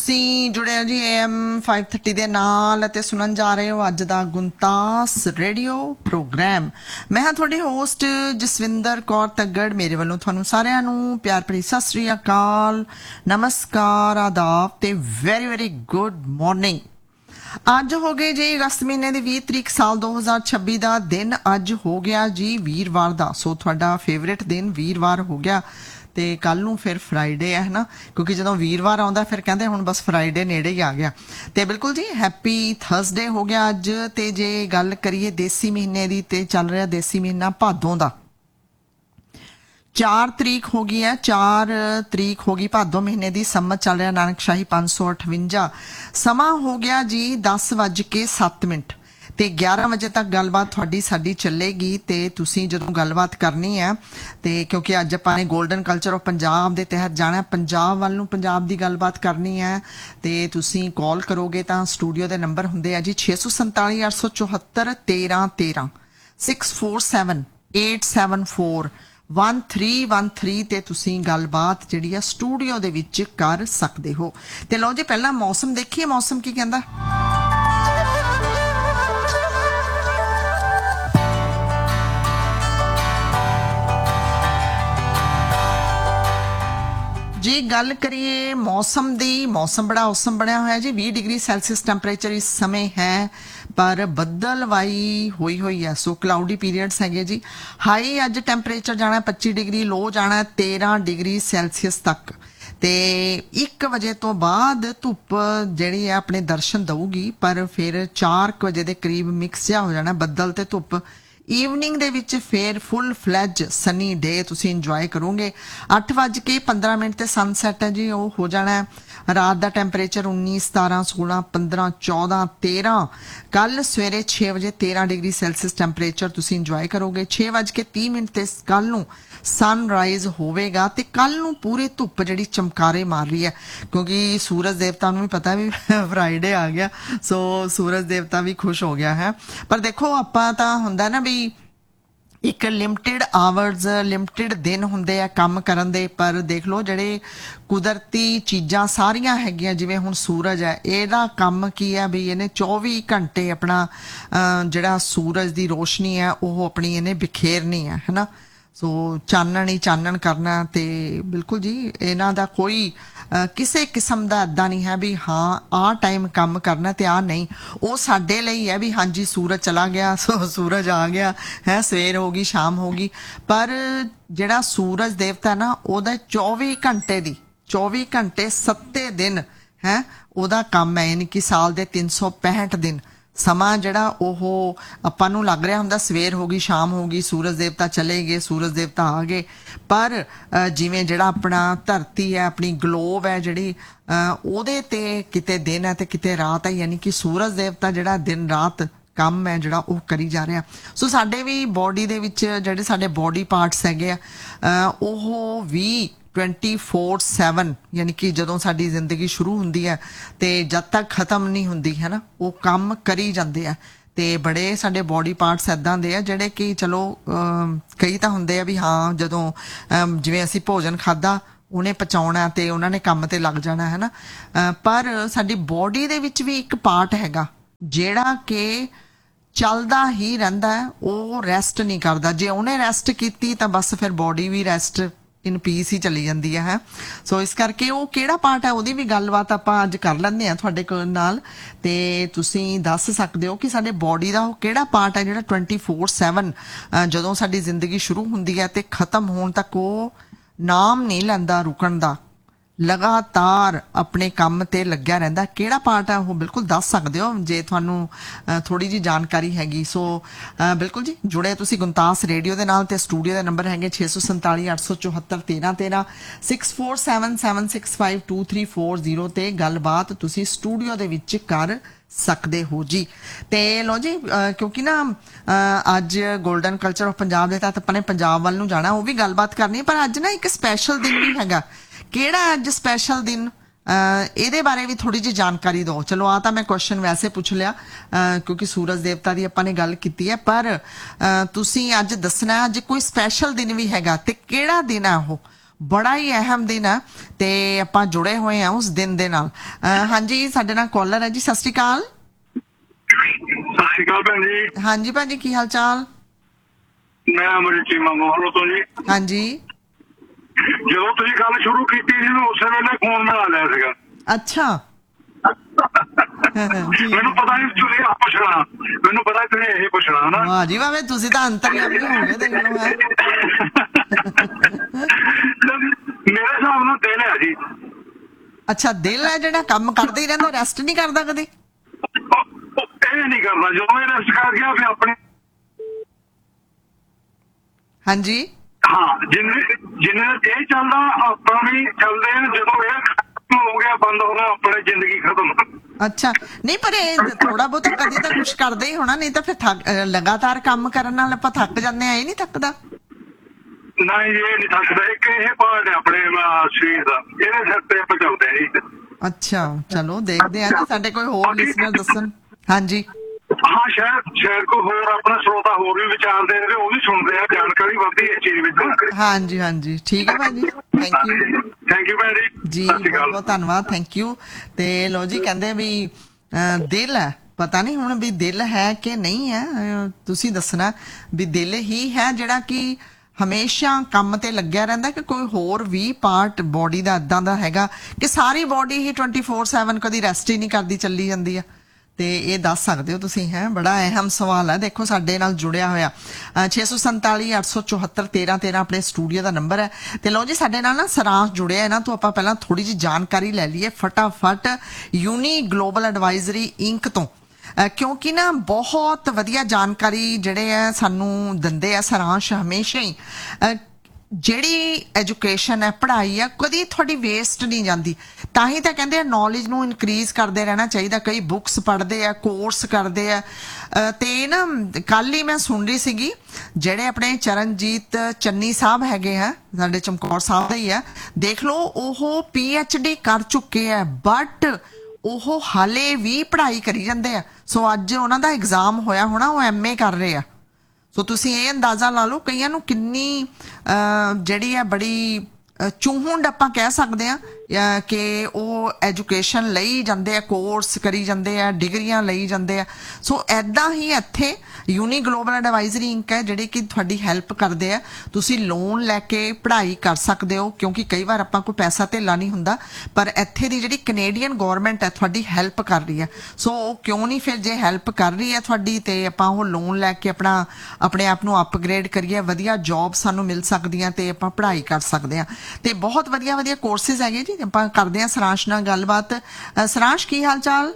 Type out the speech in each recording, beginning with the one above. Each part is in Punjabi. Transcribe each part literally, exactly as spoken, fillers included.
ਤੁਸੀਂ ਜੁੜੇ ਹੋ ਜੀ ਏਐਮ फाइव थर्टी ਦੇ ਨਾਲ ਅਤੇ ਸੁਣਨ ਜਾ ਰਹੇ ਹੋ ਅੱਜ ਦਾ ਗੁੰਤਾਸ ਰੇਡੀਓ ਪ੍ਰੋਗਰਾਮ। ਮੈਂ ਹਾਂ ਤੁਹਾਡੀ ਹੋਸਟ ਜਸਵਿੰਦਰ ਕੌਰ ਤੱਗੜ। ਮੇਰੇ ਵੱਲੋਂ ਤੁਹਾਨੂੰ ਸਾਰਿਆਂ ਨੂੰ ਪਿਆਰ ਭਰੀ ਸਤਿ ਸ੍ਰੀ ਅਕਾਲ, ਨਮਸਕਾਰ, ਆਦਾਬ ਤੇ ਵੈਰੀ ਵੈਰੀ ਗੁੱਡ ਮਾਰਨਿੰਗ। ਅੱਜ ਹੋ ਗਏ ਜੀ ਅਗਸਤ ਮਹੀਨੇ ਦੀ ਵੀਹ ਤਰੀਕ ਸਾਲ ਦੋ ਹਜ਼ਾਰ ਛੱਬੀ ਦਾ ਦਿਨ ਅੱਜ ਹੋ ਗਿਆ ਜੀ ਵੀਰਵਾਰ ਦਾ। ਸੋ ਤੁਹਾਡਾ ਫੇਵਰੇਟ ਦਿਨ ਵੀਰਵਾਰ ਹੋ ਗਿਆ ਤੇ ਕੱਲ ਨੂੰ ਫਿਰ ਫਰਾਈਡੇ ਹੈ ਨਾ, ਕਿਉਂਕਿ ਜਦੋਂ ਵੀਰਵਾਰ ਆਉਂਦਾ ਫਿਰ ਕਹਿੰਦੇ ਹੁਣ ਬਸ ਫਰਾਈਡੇ ਨੇੜੇ ਹੀ ਆ ਗਿਆ। ਤੇ ਬਿਲਕੁਲ ਜੀ ਹੈਪੀ ਥਰਸਡੇ ਹੋ ਗਿਆ ਅੱਜ। ਤੇ ਜੇ ਗੱਲ ਕਰੀਏ ਦੇਸੀ ਮਹੀਨੇ ਦੀ ਤੇ ਚੱਲ ਰਿਹਾ ਦੇਸੀ ਮਹੀਨਾ ਭਾਦੋਂ ਦਾ। ਚਾਰ ਤਰੀਕ ਹੋ ਗਈ ਹੈ, ਚਾਰ ਤਰੀਕ ਹੋ ਗਈ ਭਾਦੋਂ ਮਹੀਨੇ ਦੀ। ਸੰਮਤ ਚੱਲ ਰਿਹਾ ਨਾਨਕਸ਼ਾਹੀ ਪੰਜ ਸੌ ਅਠਵੰਜਾ। ਸਮਾਂ ਹੋ ਗਿਆ ਜੀ ਦਸ ਵੱਜ ਕੇ ਸੱਤ ਮਿੰਟ ਤੇ ਗਿਆਰਾਂ ਵਜੇ ਤੱਕ ਗੱਲਬਾਤ ਤੁਹਾਡੀ ਸਾਡੀ ਚੱਲੇਗੀ। ਤੇ ਤੁਸੀਂ ਜਦੋਂ ਗੱਲਬਾਤ ਕਰਨੀ ਹੈ ਤੇ ਕਿਉਂਕਿ ਅੱਜ ਆਪਾਂ ਨੇ ਗੋਲਡਨ ਕਲਚਰ ਆਫ ਪੰਜਾਬ ਦੇ ਤਹਿਤ ਜਾਣਾ, ਪੰਜਾਬ ਵੱਲ ਨੂੰ ਪੰਜਾਬ ਦੀ ਗੱਲਬਾਤ ਕਰਨੀ ਹੈ ਤੇ ਤੁਸੀਂ ਕਾਲ ਕਰੋਗੇ ਤਾਂ ਸਟੂਡੀਓ ਦੇ ਨੰਬਰ ਹੁੰਦੇ ਆ ਜੀ ਛੇ ਸੌ ਸੰਤਾਲੀ ਅੱਠ ਸੌ ਚੌਹੱਤਰ ਤੇਰਾਂ ਤੇਰਾਂ, six four seven eight seven four one three one three ਤੇ ਤੁਸੀਂ ਗੱਲਬਾਤ ਜਿਹੜੀ ਆ ਸਟੂਡੀਓ ਦੇ ਵਿੱਚ ਕਰ ਸਕਦੇ ਹੋ। ਤੇ ਲਓ ਜੀ ਪਹਿਲਾਂ ਮੌਸਮ ਦੇਖੀਏ, ਮੌਸਮ ਕੀ ਕਹਿੰਦਾ। जी गल करिए मौसम दी, मौसम बड़ा औसम बनया होया जी। बीस डिग्री सैल्सियस टैंपरेचर इस समय है, पर बदलवाई हुई हुई है। सो क्लाउडी पीरियड्स है जी। हाई अज टैंपरेचर जाना पच्ची डिग्री, लो जाना तेरह डिग्री सैल्सियस तक। ते एक वजे तो बाद धुप जिहड़ी है अपने दर्शन दऊगी, पर फिर चार वजे के करीब मिक्स जिहा हो जाना बदल ते धुप। ਈਵਨਿੰਗ ਦੇ ਵਿੱਚ ਫਿਰ ਫੁੱਲ ਫਲੈਜ ਸਨੀ ਡੇ ਤੁਸੀਂ ਇੰਜੋਏ ਕਰੋਗੇ। ਅੱਠ ਵੱਜ ਕੇ ਪੰਦਰਾਂ ਮਿੰਟ ਤੇ ਸਨਸੈਟ ਹੈ ਜੀ, ਉਹ ਹੋ ਜਾਣਾ ਹੈ। ਰਾਤ ਦਾ ਟੈਂਪਰੇਚਰ ਉੱਨੀ, ਸਤਾਰਾਂ, ਸੋਲਾਂ, ਪੰਦਰਾਂ, ਚੌਦਾਂ, ਤੇਰਾਂ। ਕੱਲ ਸਵੇਰੇ ਛੇ ਵਜੇ ਤੇਰਾਂ ਡਿਗਰੀ ਸੈਲਸੀਅਸ ਟੈਂਪਰੇਚਰ ਤੁਸੀਂ ਇੰਜੋਏ ਕਰੋਗੇ। ਛੇ ਵੱਜ ਕੇ ਤੀਹ ਮਿੰਟ ਤੇ ਕੱਲ ਨੂੰ ਸਨਰਾਈਜ਼ ਹੋਵੇਗਾ ਤੇ ਕੱਲ ਨੂੰ ਪੂਰੀ ਧੁੱਪ ਜਿਹੜੀ ਚਮਕਾਰੇ ਮਾਰ ਰਹੀ ਹੈ, ਕਿਉਂਕਿ ਸੂਰਜ ਦੇਵਤਾ ਨੂੰ ਵੀ ਪਤਾ ਵੀ ਫਰਾਈਡੇ ਆ ਗਿਆ। ਸੋ ਸੂਰਜ ਦੇਵਤਾ ਵੀ ਖੁਸ਼ ਹੋ ਗਿਆ ਹੈ। ਪਰ ਦੇਖੋ ਆਪਾਂ ਤਾਂ ਹੁੰਦਾ ਨਾ ਵੀ ਇੱਕ ਲਿਮਟਿਡ ਆਵਰਸ, ਲਿਮਟਿਡ ਦਿਨ ਹੁੰਦੇ ਆ ਕੰਮ ਕਰਨ ਦੇ। ਪਰ ਦੇਖ ਲਓ ਜਿਹੜੇ ਕੁਦਰਤੀ ਚੀਜ਼ਾਂ ਸਾਰੀਆਂ ਹੈਗੀਆਂ, ਜਿਵੇਂ ਹੁਣ ਸੂਰਜ ਹੈ, ਇਹਦਾ ਕੰਮ ਕੀ ਹੈ ਵੀ ਇਹਨੇ ਚੌਵੀ ਘੰਟੇ ਆਪਣਾ ਜਿਹੜਾ ਸੂਰਜ ਦੀ ਰੋਸ਼ਨੀ ਹੈ ਉਹ ਆਪਣੀ ਇਹਨੇ ਬਿਖੇਰਨੀ ਹੈ ਹੈ ਨਾ। ਸੋ ਚਾਨਣ ਹੀ ਚਾਨਣ ਕਰਨਾ। ਤੇ ਬਿਲਕੁਲ ਜੀ ਇਹਨਾਂ ਦਾ ਕੋਈ ਕਿਸੇ ਕਿਸਮ ਦਾ ਇੱਦਾਂ ਨਹੀਂ ਹੈ ਵੀ ਹਾਂ ਆਹ ਟਾਈਮ ਕੰਮ ਕਰਨਾ ਤੇ ਆਹ ਨਹੀਂ। ਉਹ ਸਾਡੇ ਲਈ ਹੈ ਵੀ ਹਾਂਜੀ ਸੂਰਜ ਚਲਾ ਗਿਆ, ਸੋ ਸੂਰਜ ਆ ਗਿਆ ਹੈ, ਸਵੇਰ ਹੋ ਗਈ, ਸ਼ਾਮ ਹੋ ਗਈ। ਪਰ ਜਿਹੜਾ ਸੂਰਜ ਦੇਵਤਾ ਨਾ ਉਹਦਾ ਚੌਵੀ ਘੰਟੇ ਦੀ ਚੌਵੀ ਘੰਟੇ ਸੱਤੇ ਦਿਨ ਹੈ ਉਹਦਾ ਕੰਮ ਹੈ, ਯਾਨੀ ਕਿ ਸਾਲ ਦੇ ਤਿੰਨ ਸੌ ਪੈਂਹਠ ਦਿਨ ਸਮਾਂ ਜਿਹੜਾ ਉਹ ਆਪਾਂ ਨੂੰ ਲੱਗ ਰਿਹਾ ਹੁੰਦਾ ਸਵੇਰ ਹੋ ਗਈ, ਸ਼ਾਮ ਹੋ ਗਈ, ਸੂਰਜ ਦੇਵਤਾ ਚਲੇ ਗਏ, ਸੂਰਜ ਦੇਵਤਾ ਆ ਗਏ। ਪਰ ਜਿਵੇਂ ਜਿਹੜਾ ਆਪਣਾ ਧਰਤੀ ਹੈ, ਆਪਣੀ ਗਲੋਬ ਹੈ ਜਿਹੜੀ, ਉਹਦੇ ਤੇ ਕਿਤੇ ਦਿਨ ਹੈ ਤੇ ਕਿਤੇ ਰਾਤ ਹੈ, ਯਾਨੀ ਕਿ ਸੂਰਜ ਦੇਵਤਾ ਜਿਹੜਾ ਦਿਨ ਰਾਤ ਕੰਮ ਹੈ ਜਿਹੜਾ ਉਹ ਕਰੀ ਜਾ ਰਿਹਾ। ਸੋ ਸਾਡੇ ਵੀ ਬੋਡੀ ਦੇ ਵਿੱਚ ਜਿਹੜੇ ਸਾਡੇ ਬੋਡੀ ਪਾਰਟਸ ਹੈਗੇ ਆ ਉਹ ਵੀ ट्वेंटी फोर सैवन यानी कि ਜਦੋਂ ਸਾਡੀ ਜ਼ਿੰਦਗੀ ਸ਼ੁਰੂ ਹੁੰਦੀ ਹੈ ਤੇ ਜਦ ਤੱਕ ਖਤਮ ਨਹੀਂ ਹੁੰਦੀ ਹੈ ਨਾ, ਉਹ ਕੰਮ ਕਰੀ ਜਾਂਦੇ ਆ। ਤੇ ਬੜੇ ਸਾਡੇ ਬੋਡੀ ਪਾਰਟਸ ਇੱਦਾਂ ਦੇ ਆ ਜਿਹੜੇ ਕਿ ਚਲੋ ਕਈ ਤਾਂ ਹੁੰਦੇ ਆ ਵੀ ਹਾਂ ਜਦੋਂ ਜਿਵੇਂ ਅਸੀਂ ਭੋਜਨ ਖਾਧਾ ਉਹਨੇ ਪਚਾਉਣਾ ਤੇ ਉਹਨਾਂ ਨੇ ਕੰਮ ਤੇ ਲੱਗ ਜਾਣਾ ਹੈ ਨਾ। ਪਰ ਸਾਡੀ ਬੋਡੀ ਦੇ ਵਿੱਚ ਵੀ ਇੱਕ ਪਾਰਟ ਹੈਗਾ ਜਿਹੜਾ ਕਿ ਚੱਲਦਾ ਹੀ ਰਹਿੰਦਾ ਹੈ, ਉਹ ਰੈਸਟ ਨਹੀਂ ਕਰਦਾ। ਜੇ ਉਹਨੇ ਰੈਸਟ ਕੀਤੀ ਤਾਂ ਬਸ ਫਿਰ ਬੋਡੀ ਵੀ ਰੈਸਟ ਇਨ ਪੀਸ ਹੀ ਚਲੀ ਜਾਂਦੀ ਹੈ। ਸੋ ਇਸ ਕਰਕੇ ਉਹ ਕਿਹੜਾ ਪਾਰਟ ਹੈ ਉਹਦੀ ਵੀ ਗੱਲਬਾਤ ਆਪਾਂ ਅੱਜ ਕਰ ਲੈਂਦੇ ਹਾਂ ਤੁਹਾਡੇ ਕੋਲ ਨਾਲ। ਤੇ ਤੁਸੀਂ ਦੱਸ ਸਕਦੇ ਹੋ ਕਿ ਸਾਡੇ ਬੋਡੀ ਦਾ ਉਹ ਕਿਹੜਾ ਪਾਰਟ ਹੈ ਜਿਹੜਾ ਟਵੈਂਟੀ ਫੋਰ ਸੈਵਨ ਜਦੋਂ ਸਾਡੀ ਜ਼ਿੰਦਗੀ ਸ਼ੁਰੂ ਹੁੰਦੀ ਹੈ ਤੇ ਖਤਮ ਹੋਣ ਤੱਕ ਉਹ ਨਾਮ ਨਹੀਂ ਲੈਂਦਾ ਰੁਕਣ ਦਾ, ਲਗਾਤਾਰ ਆਪਣੇ ਕੰਮ ਤੇ ਲੱਗਿਆ ਰਹਿੰਦਾ। ਕਿਹੜਾ ਪਾਰਟ ਹੈ ਉਹ ਬਿਲਕੁਲ ਦੱਸ ਸਕਦੇ ਹੋ ਜੇ ਤੁਹਾਨੂੰ ਥੋੜੀ ਜਿਹੀ ਜਾਣਕਾਰੀ ਹੈਗੀ। ਸੋ ਬਿਲਕੁਲ ਜੀ ਜੁੜੇ ਤੁਸੀਂ ਗੁੰਤਾਸ ਰੇਡੀਓ ਦੇ ਨਾਲ। ਤੇ ਸਟੂਡੀਓ ਦੇ ਨੰਬਰ ਹੈਗੇ ਛੇ ਸੌ ਸੰਤਾਲੀ ਅੱਠ ਸੌ ਚੌਹੱਤਰ ਤੇਰਾਂ ਤੇਰਾਂ, six four seven seven six five two three four zero ਤੇ ਗੱਲਬਾਤ ਤੁਸੀਂ ਸਟੂਡੀਓ ਦੇ ਵਿੱਚ ਕਰ ਸਕਦੇ ਹੋ ਜੀ। ਤੇ ਲੋ ਜੀ ਕਿਉਂਕਿ ਨਾ ਅੱਜ ਗੋਲਡਨ ਕਲਚਰ ਆਫ ਪੰਜਾਬ ਦੇ ਤਹਿਤ ਆਪਾਂ ਨੇ ਪੰਜਾਬ ਵੱਲ ਨੂੰ ਜਾਣਾ, ਉਹ ਵੀ ਗੱਲਬਾਤ ਕਰਨੀ। ਪਰ ਅੱਜ ਨਾ ਇੱਕ ਸਪੈਸ਼ਲ ਦਿਨ ਵੀ ਹੈਗਾ। ਕਿਹੜਾ ਅੱਜ ਸਪੈਸ਼ਲ ਦਿਨ, ਇਹਦੇ ਬਾਰੇ ਵੀ ਥੋੜੀ ਜਿਹੀ ਜਾਣਕਾਰੀ ਦਿਓ। ਚਲੋ ਆ ਤਾਂ ਮੈਂ ਕੁਐਸਚਨ ਵੈਸੇ ਪੁੱਛ ਲਿਆ ਕਿਉਂਕਿ ਸੂਰਜ ਦੇਵਤਾ ਦੀ ਆਪਾਂ ਨੇ ਗੱਲ ਕੀਤੀ ਹੈ, ਪਰ ਤੁਸੀਂ ਅੱਜ ਦੱਸਣਾ ਅੱਜ ਕੋਈ ਸਪੈਸ਼ਲ ਦਿਨ ਵੀ ਹੈਗਾ ਤੇ ਕਿਹੜਾ ਦਿਨ ਹੈ ਉਹ। ਬੜਾ ਹੀ ਅਹਿਮ ਦਿਨ ਹੈ ਤੇ ਆਪਾਂ ਜੁੜੇ ਹੋਏ ਆ ਉਸ ਦਿਨ ਦੇ ਨਾਲ। ਅਹ ਹਾਂਜੀ, ਸਾਡੇ ਨਾਲ ਕਾਲਰ ਹੈ ਜੀ। ਸਤਿ ਸ਼੍ਰੀ ਅਕਾਲ। ਸਤਿ ਸ਼੍ਰੀ ਅਕਾਲ ਭੈਣ ਜੀ। ਹਾਂਜੀ ਭਾਜੀ, ਕੀ ਹਾਲ ਚਾਲ? ਮੈਂ ਅਮਰੀਕ ਚੀਮਾ ਮੋਹਰੋਂ ਤੋਂ ਜੀ। ਹਾਂਜੀ, ਜਦੋਂ ਤੁਸੀਂ ਗੱਲ ਸ਼ੁਰੂ ਕੀਤੀ ਸੀ ਨਾ ਉਸੇ ਵੇਲੇ ਫੋਨ ਬਣਾ ਲਿਆ ਸੀਗਾ। ਅੱਛਾ। ਮੈਨੂੰ ਪਤਾ ਨਹੀਂ ਤੁਸੀਂ ਆ ਪੁੱਛਣਾ, ਮੈਨੂੰ ਪਤਾ ਤੁਸੀਂ ਇਹ ਪੁੱਛਣਾ ਨਾ। ਵਾਹ ਜੀ ਵਾਹ, ਤੁਸੀਂ ਤਾਂ ਅੰਤਰਯਾਮੀ ਹੋ ਗਏ ਦੇਖ ਲਓ। ਹੈ ਮੇਰੇ ਹਿਸਾਬ ਨਾਲ ਦਿਲ ਹੈ ਜੀ। ਅੱਛਾ, ਦਿਲ ਹੈ ਜਿਹੜਾ ਕੰਮ ਕਰਦੇ ਹੀ ਰਹਿੰਦਾ, ਰੈਸਟ ਨਹੀਂ ਕਰਦਾ ਕਦੇ? ਇਹ ਨਹੀਂ ਕਰਨਾ, ਜਦੋਂ ਇਹ ਰੈਸਟ ਕਰ ਗਿਆ ਫਿਰ ਆਪਣੇ। ਹਾਂਜੀ, ਹਾਂ, ਜਿੰਨੇ ਜਿੰਨੇ ਇਹ ਚੱਲਦਾ ਆਪਾਂ ਵੀ ਚੱਲਦੇ ਆ। ਜਦੋਂ ਇਹ ਖਤਮ ਹੋ ਗਿਆ, ਬੰਦ ਹੋਣਾ, ਆਪਣੇ ਜ਼ਿੰਦਗੀ ਖਤਮ। ਅੱਛਾ, ਨਹੀਂ ਪਰ ਇਹ ਥੋੜਾ ਬਹੁਤਾ ਕਦੇ ਤਾਂ ਕੁਛ ਕਰਦੇ ਹੀ ਹੋਣਾ, ਨਹੀਂ ਤਾਂ ਫਿਰ ਥੱਕ ਲਗਾਤਾਰ ਕੰਮ ਕਰਨ ਨਾਲ ਆਪਾਂ ਥੱਕ ਜਾਂਦੇ ਆ। ਇਹ ਨਹੀਂ ਥੱਕਦਾ? ਨਹੀਂ, ਇਹ ਨਹੀਂ ਥੱਕਦਾ। ਇੱਕ ਇਹ ਪਾਰਟ ਹੈ ਆਪਣੇ ਸਰੀਰ ਦਾ, ਇਹਦੇ ਸਿਰ ਤੇ ਆਪਾਂ ਚੱਲਦੇ ਆ ਜੀ। ਅੱਛਾ, ਚਲੋ ਦੇਖਦੇ ਆ ਨਾ ਸਾਡੇ ਕੋਈ ਹੋਰ ਲਿਸਨਰ ਦੱਸਣ। ਹਾਂਜੀ, ਹਾਂ, ਸ਼ਾਇਦ ਸ਼ਾਇਦ ਕੋਈ ਹੋਰ ਆਪਣਾ ਸਰੋਤਾ ਹੋਰ ਵੀ ਵਿਚਾਰਦੇ ਨੇ, ਉਹ ਵੀ ਸੁਣਦੇ ਆ, ਜਾਣਕਾਰੀ ਵੱਧਦੀ ਹੈ ਇਸ ਚੀਜ਼ ਵਿੱਚ। ਹਾਂਜੀ ਹਾਂਜੀ, ਠੀਕ ਹੈ ਭਾਜੀ, ਥੈਂਕ ਯੂ। ਥੈਂਕ ਯੂ ਭੈਣ ਜੀ ਜੀ ਬਹੁਤ ਬਹੁਤ ਧੰਨਵਾਦ, ਥੈਂਕ ਯੂ। ਤੇ ਲੋ ਜੀ, ਕਹਿੰਦੇ ਵੀ ਦਿਲ ਹੈ, ਪਤਾ ਨਹੀਂ ਹੁਣ ਵੀ ਦਿਲ ਹੈ ਕਿ ਨਹੀਂ ਹੈ, ਤੁਸੀਂ ਦੱਸਣਾ ਵੀ ਦਿਲ ਹੀ ਹੈ ਜਿਹੜਾ ਕਿ ਹਮੇਸ਼ਾ ਕੰਮ ਤੇ ਲੱਗਿਆ ਰਹਿੰਦਾ, ਕਿ ਕੋਈ ਹੋਰ ਵੀ ਪਾਰਟ ਬੋਡੀ ਦਾ ਇਦਾਂ ਦਾ ਹੈਗਾ ਕਿ ਸਾਰੀ ਬੋਡੀ ਹੀ ਟਵੈਂਟੀ ਫੋਰ ਸੈਵਨ ਕਦੀ ਰੈਸਟ ਹੀ ਨਹੀਂ ਕਰਦੀ, ਚੱਲੀ ਜਾਂਦੀ ਆ? ਤੇ ਇਹ ਦੱਸ ਸਕਦੇ ਹੋ ਤੁਸੀਂ। ਹੈ ਬੜਾ ਅਹਿਮ ਸਵਾਲ ਹੈ। ਦੇਖੋ ਸਾਡੇ ਨਾਲ ਜੁੜਿਆ ਹੋਇਆ ਛੇ ਸੌ ਸੰਤਾਲੀ ਅੱਠ ਸੌ ਚੌਹੱਤਰ ਤੇਰਾਂ ਤੇਰਾਂ ਆਪਣੇ ਸਟੂਡੀਓ ਦਾ ਨੰਬਰ ਹੈ। ਤੇ ਲਓ ਜੀ, ਸਾਡੇ ਨਾਲ ਨਾ ਸਰਾਂਸ਼ ਜੁੜਿਆ ਇਹਨਾਂ ਤੋਂ ਆਪਾਂ ਪਹਿਲਾਂ ਥੋੜੀ ਜਿਹੀ ਜਾਣਕਾਰੀ ਲੈ ਲਈਏ ਫਟਾਫਟ ਯੂਨੀ ਗਲੋਬਲ ਐਡਵਾਈਜ਼ਰੀ ਇੰਕ ਤੋਂ, ਕਿਉਂਕਿ ਨਾ ਬਹੁਤ ਵਧੀਆ ਜਾਣਕਾਰੀ ਜਿਹੜੇ ਆ ਸਾਨੂੰ ਦਿੰਦੇ ਆ ਸਰਾਂਸ਼ ਹਮੇਸ਼ਾ ਹੀ। ਜਿਹੜੀ ਐਜੂਕੇਸ਼ਨ ਹੈ, ਪੜ੍ਹਾਈ ਆ, ਕਦੀ ਤੁਹਾਡੀ ਵੇਸਟ ਨਹੀਂ ਜਾਂਦੀ। ਤਾਂ ਹੀ ਤਾਂ ਕਹਿੰਦੇ ਆ ਨੌਲੇਜ ਨੂੰ ਇਨਕਰੀਜ਼ ਕਰਦੇ ਰਹਿਣਾ ਚਾਹੀਦਾ। ਕਈ ਬੁੱਕਸ ਪੜ੍ਹਦੇ ਆ, ਕੋਰਸ ਕਰਦੇ ਆ। ਤੇ ਨਾ ਕੱਲ ਹੀ ਮੈਂ ਸੁਣ ਰਹੀ ਸੀਗੀ, ਜਿਹੜੇ ਆਪਣੇ ਚਰਨਜੀਤ ਚੰਨੀ ਸਾਹਿਬ ਹੈਗੇ ਆ, ਸਾਡੇ ਚਮਕੌਰ ਸਾਹਿਬ ਦੇ ਹੀ ਆ, ਦੇਖ ਲਓ ਉਹ ਪੀ ਐਚ ਡੀ ਕਰ ਚੁੱਕੇ ਆ, ਬਟ ਉਹ ਹਾਲੇ ਵੀ ਪੜ੍ਹਾਈ ਕਰੀ ਜਾਂਦੇ ਆ। ਸੋ ਅੱਜ ਉਹਨਾਂ ਦਾ ਐਗਜ਼ਾਮ ਹੋਇਆ ਹੋਣਾ, ਉਹ ਐਮ ਏ ਕਰ ਰਹੇ ਆ। ਸੋ ਤੁਸੀਂ ਇਹ ਅੰਦਾਜ਼ਾ ਲਾ ਲਓ ਕਈਆਂ ਨੂੰ ਕਿੰਨੀ ਜਿਹੜੀ ਹੈ ਬੜੀ ਚੂਹੁੰਡ ਆਪਾਂ ਕਹਿ ਸਕਦੇ ਹਾਂ ਕਿ ਉਹ ਐਜੂਕੇਸ਼ਨ ਲਈ ਜਾਂਦੇ ਆ, ਕੋਰਸ ਕਰੀ ਜਾਂਦੇ ਆ, ਡਿਗਰੀਆਂ ਲਈ ਜਾਂਦੇ ਆ। ਸੋ ਐਦਾਂ ਹੀ ਇੱਥੇ ਯੂਨੀ ਗਲੋਬਲ ਐਡਵਾਈਜ਼ਰੀ ਇੰਕ ਹੈ ਜਿਹੜੀ ਕਿ ਤੁਹਾਡੀ ਹੈਲਪ ਕਰਦੇ ਆ। ਤੁਸੀਂ ਲੋਨ ਲੈ ਕੇ ਪੜ੍ਹਾਈ ਕਰ ਸਕਦੇ ਹੋ, ਕਿਉਂਕਿ ਕਈ ਵਾਰ ਆਪਾਂ ਕੋਈ ਪੈਸਾ ਧੇਲਾ ਨਹੀਂ ਹੁੰਦਾ, ਪਰ ਇੱਥੇ ਦੀ ਜਿਹੜੀ ਕੈਨੇਡੀਅਨ ਗੌਰਮੈਂਟ ਹੈ ਤੁਹਾਡੀ ਹੈਲਪ ਕਰ ਰਹੀ ਹੈ। ਸੋ ਉਹ ਕਿਉਂ ਨਹੀਂ ਫਿਰ, ਜੇ ਹੈਲਪ ਕਰ ਰਹੀ ਹੈ ਤੁਹਾਡੀ, ਤੇ ਆਪਾਂ ਉਹ ਲੋਨ ਲੈ ਕੇ ਆਪਣਾ ਆਪਣੇ ਆਪ ਨੂੰ ਅਪਗ੍ਰੇਡ ਕਰੀਏ, ਵਧੀਆ ਜੌਬ ਸਾਨੂੰ ਮਿਲ ਸਕਦੀਆਂ ਤੇ ਆਪਾਂ ਪੜ੍ਹਾਈ ਕਰ ਸਕਦੇ ਹਾਂ। ਤੇ ਬਹੁਤ ਵਧੀਆ ਵਧੀਆ ਕੋਰਸਿਸ ਹੈਗੇ ਜੀ। ਆਪਾਂ ਕਰਦੇ ਹਾਂ ਸਰਾਂਸ਼ ਨਾਲ ਗੱਲਬਾਤ। ਸਰਾਂਸ਼, ਕੀ ਹਾਲ ਚਾਲ?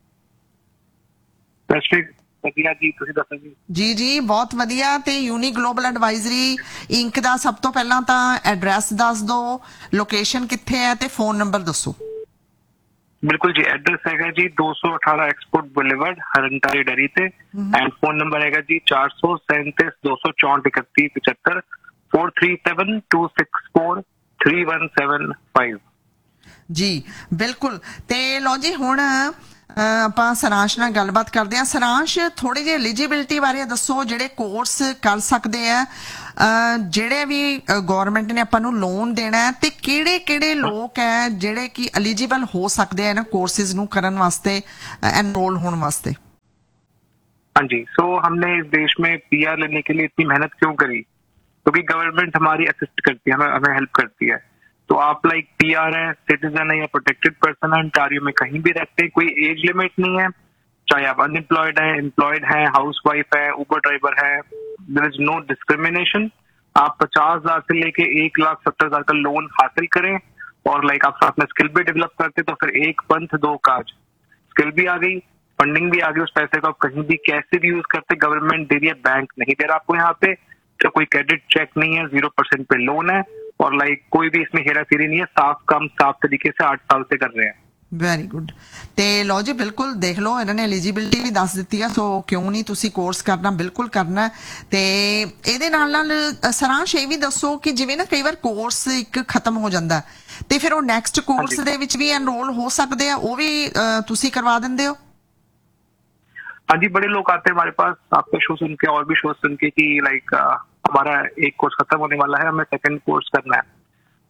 ਵਧੀਆ ਜੀ, ਤੁਸੀਂ ਦੱਸੋ ਜੀ? ਜੀ ਜੀ ਬਹੁਤ ਵਧੀਆ। ਤੇ ਯੂਨੀ ਗਲੋਬਲ ਐਡਵਾਈਜ਼ਰੀ ਇੰਕ ਦਾ ਸਭ ਤੋਂ ਪਹਿਲਾਂ ਤਾਂ ਐਡਰੈਸ ਦੱਸ ਦਿਓ, ਲੋਕੇਸ਼ਨ ਕਿੱਥੇ ਹੈ ਤੇ ਫੋਨ ਨੰਬਰ ਦੱਸੋ। ਬਿਲਕੁਲ ਜੀ, ਐਡਰੈਸ ਹੈਗਾ ਜੀ ਦੋ ਸੌ ਅਠਾਰਾਂ ਐਕਸਪੋਰਟ ਬੁਲੇਵਾਰਡ, ਹਰਨਟਾਰੀ ਡਰੀ ਤੇ, ਐਂਡ ਫੋਨ ਨੰਬਰ ਹੈਗਾ ਜੀ ਚਾਰ ਸੌ ਸੈਂतीस दो सौ चौंठ इकतीस पचहत्तर four three seven to six four three one seven five. ਜੀ ਬਿਲਕੁਲ। ਤੇ ਲਓ ਜੀ, ਹੁਣ ਆਪਾਂ ਸਰਾਂਸ਼ ਨਾਲ ਗੱਲਬਾਤ ਕਰਦੇ ਹਾਂ। ਸਰਾਂਸ਼, ਥੋੜੀ ਜਿਹੀ ਐਲੀਜੀਬਿਲਿਟੀ ਬਾਰੇ ਦੱਸੋ, ਜਿਹੜੇ ਕੋਰਸ ਕਰ ਸਕਦੇ ਆ, ਜਿਹੜੇ ਵੀ ਗਵਰਨਮੈਂਟ ਨੇ ਆਪਾਂ ਨੂੰ ਲੋਨ ਦੇਣਾ ਹੈ, ਤੇ ਕਿਹੜੇ ਕਿਹੜੇ ਲੋਕ ਹੈ ਜਿਹੜੇ ਕਿ ਐਲੀਜੀਬਲ ਹੋ ਸਕਦੇ ਆ ਇਹਨਾਂ ਕੋਰਸਿਸ ਨੂੰ ਕਰਨ ਵਾਸਤੇ, ਐਨਰੋਲ ਹੋਣ ਵਾਸਤੇ? हाँ जी, सो हमने इस देश में पीआर लेने के लिए इतनी मेहनत क्यों करी? क्योंकि तो गवर्नमेंट हमारी असिस्ट करती है, हमें हमें हेल्प करती है। तो आप लाइक पीआर है, सिटीजन है या प्रोटेक्टेड पर्सन है, ओंटारियो में कहीं भी रहते हैं, कोई एज लिमिट नहीं है। चाहे आप अनएम्प्लॉयड है, एम्प्लॉयड है, हाउस वाइफ है, ऊबर ड्राइवर है, देयर इज नो डिस्क्रिमिनेशन। आप पचास हजार से लेके एक लाख सत्तर हजार का लोन हासिल करें, और लाइक आप साथ में स्किल भी डेवलप करते, तो फिर एक पंथ दो काज, स्किल भी आ गई, फंडिंग भी आ गई। उस पैसे को आप कहीं भी कैसे भी यूज करते, गवर्नमेंट दे रही है, बैंक नहीं दे रहा आपको यहाँ पे, तो कोई क्रेडिट चेक नहीं है, जीरो परसेंट पे लोन है, और लाइक कोई भी इसमें हेरा फेरी नहीं है, साफ काम साफ तरीके से आठ साल से कर रहे हैं। Very good. ਤੇ ਲਓ ਜੀ, ਬਿਲਕੁਲ ਦੇਖ ਲਓ, ਇਹਨਾਂ ਨੇ ਐਲੀਜੀਬਿਲਿਟੀ ਵੀ ਦੱਸ ਦਿੱਤੀ ਆ। ਸੋ ਕਿਉਂ ਨਹੀਂ ਤੁਸੀਂ ਕੋਰਸ ਕਰਨਾ, ਬਿਲਕੁਲ ਕਰਨਾ। ਤੇ ਇਹਦੇ ਨਾਲ ਨਾਲ ਸਰਾਂਸ਼ ਇਹ ਵੀ ਦੱਸੋ ਕਿ ਜਿਵੇਂ ਨਾ ਕਈ ਵਾਰ ਕੋਰਸ ਇੱਕ ਖਤਮ ਹੋ ਜਾਂਦਾ ਤੇ ਫਿਰ ਉਹ ਨੈਕਸਟ ਕੋਰਸ ਦੇ ਵਿੱਚ ਵੀ ਐਨਰੋਲ ਹੋ ਸਕਦੇ ਆ, ਉਹ ਵੀ ਤੁਸੀਂ ਕਰਵਾ ਦਿੰਦੇ ਹੋ? हाँ जी, बड़े लोग आते हैं हमारे पास आपका शो सुन के और भी शो सुन के कि लाइक हमारा एक कोर्स खत्म होने वाला है, हमें सेकंड कोर्स करना है।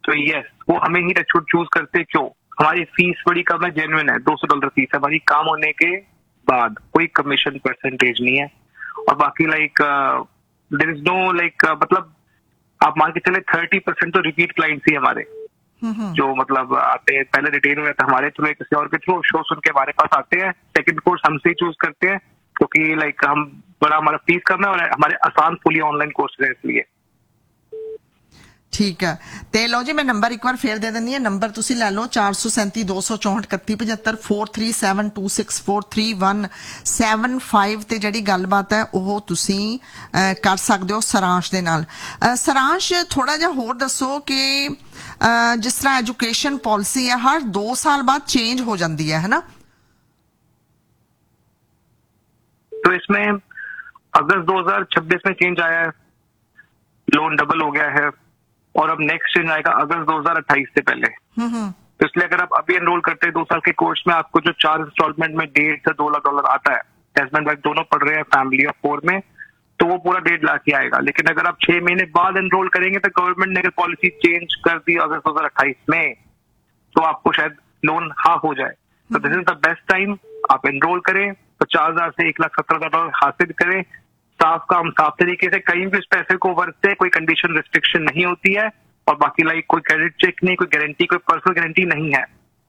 तो यस, वो हमें ही चूज करते। क्यों? हमारी फीस बड़ी कम है, जेन्युइन है, दो सौ डॉलर फीस है हमारी, काम होने के बाद कोई कमीशन परसेंटेज नहीं है। और बाकी like there is know like मतलब आप मान के चले थर्टी परसेंट तो रिपीट क्लाइंट्स ही हमारे, जो मतलब आते हैं पहले रिटेल में, तो हमारे थ्रू किसी और के थ्रू शो सुन के हमारे पास आते हैं। सेकंड कोर्स हमसे ही चूज करते हैं क्योंकि तो लाइक हम बड़ा हमारा फीस कम है और हमारे आसान फुली ऑनलाइन कोर्स है इसलिए। ठीक है, ਤੇ ਲਓ ਜੀ ਮੈਂ ਨੰਬਰ ਇੱਕ ਵਾਰ ਫੇਰ ਦੇ ਦਿੰਦੀ ਹਾਂ। ਨੰਬਰ ਤੁਸੀਂ ਲੈ ਲਓ ਚਾਰ ਸੌ ਸੈਂਤੀ ਦੋ ਸੌ ਚੌਂਹਠ ਇਕੱਤੀ ਪਝੱਤਰ four three seven two six four three one seven five ਤੇ ਜਿਹੜੀ ਗੱਲਬਾਤ ਹੈ ਉਹ ਤੁਸੀਂ ਅਹ, ਕਰ ਸਕਦੇ ਹੋ ਸਰਾਂਸ਼ ਦੇ ਨਾਲ। ਅਹ, ਸਰਾਂਸ਼ ਥੋੜਾ ਜਿਹਾ ਹੋਰ ਦੱਸੋ ਕਿ ਅਹ, ਜਿਸ ਤਰ੍ਹਾਂ ਐਜੂਕੇਸ਼ਨ ਪਾਲਿਸੀ ਹੈ ਹਰ ਦੋ ਸਾਲ ਬਾਅਦ ਚੇਂਜ ਹੋ ਜਾਂਦੀ ਹੈ, है ना? तो इसमें अगस्त दो हज़ार छब्बीस में चेंज आया है, लोन डबल हो गया है और अब नेक्स्ट चेंज आएगा अगस्त दो हज़ार अट्ठाईस से पहले। तो इसलिए अगर आप अभी एनरोल करते हैं दो साल के कोर्स में, आपको जो चार इंस्टॉलमेंट में डेढ़ से दो लाख डॉलर आता है, हस्बैंड वाइफ दोनों पढ़ रहे हैं फैमिली ऑफ फोर में, तो वो पूरा डेढ़ लाख ही आएगा। लेकिन अगर आप छह महीने बाद एनरोल करेंगे तो गवर्नमेंट ने अगर पॉलिसी चेंज कर दी अगस्त दो हजार अट्ठाईस में, तो आपको शायद लोन हाफ हो जाए। तो this is the best time, आप एनरोल करें, पचास हजार से एक लाख सत्तर हजार डॉलर हासिल करें, साफ काम साफ तरीके से, कहीं भी उस पैसे को वरते, कोई कंडीशन रिस्ट्रिक्शन नहीं होती है, और बाकी लाइक कोई क्रेडिट चेक नहीं, कोई गारंटी, कोई पर्सनल गारंटी नहीं है।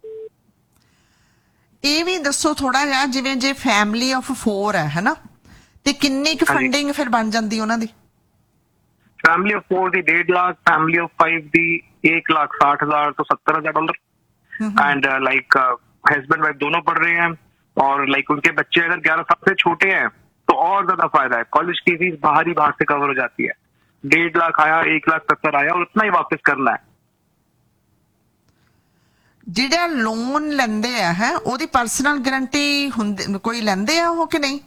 ਇਹ ਵੀ ਦੱਸੋ ਥੋੜਾ ਜਿਹਾ, ਜਿਵੇਂ ਜੇ ਫੈਮਿਲੀ ਆਫ फोर ਹੈ है ना, ਤੇ ਕਿੰਨੀ ਕੁ ਫੰਡਿੰਗ ਫਿਰ ਬਣ ਜਾਂਦੀ ਉਹਨਾਂ ਦੀ? फैमिली ऑफ फोर दी डेढ़ लाख, फैमिली ऑफ फाइव दी एक लाख साठ हजार तो सत्तर हजार dollar. And like husband wife दोनों पढ़ रहे हैं और लाइक उनके बच्चे अगर ग्यारह साल से छोटे हैं तो और ज्यादा फायदा है, कॉलेज की फीस बाहर ही बाहर से कवर हो जाती है। डेढ़ लाख आया, एक लाख सत्तर आया और उतना ही वापस करना है। ਜਿਹੜਾ ਲੋਨ ਲੈਂਦੇ ਆ ਹੈ ਉਹਦੀ ਪਰਸਨਲ ਗਾਰੰਟੀ ਹੁੰਦੀ ਕੋਈ ਲੈਂਦੇ ਆ ਉਹ ਕਿ नहीं?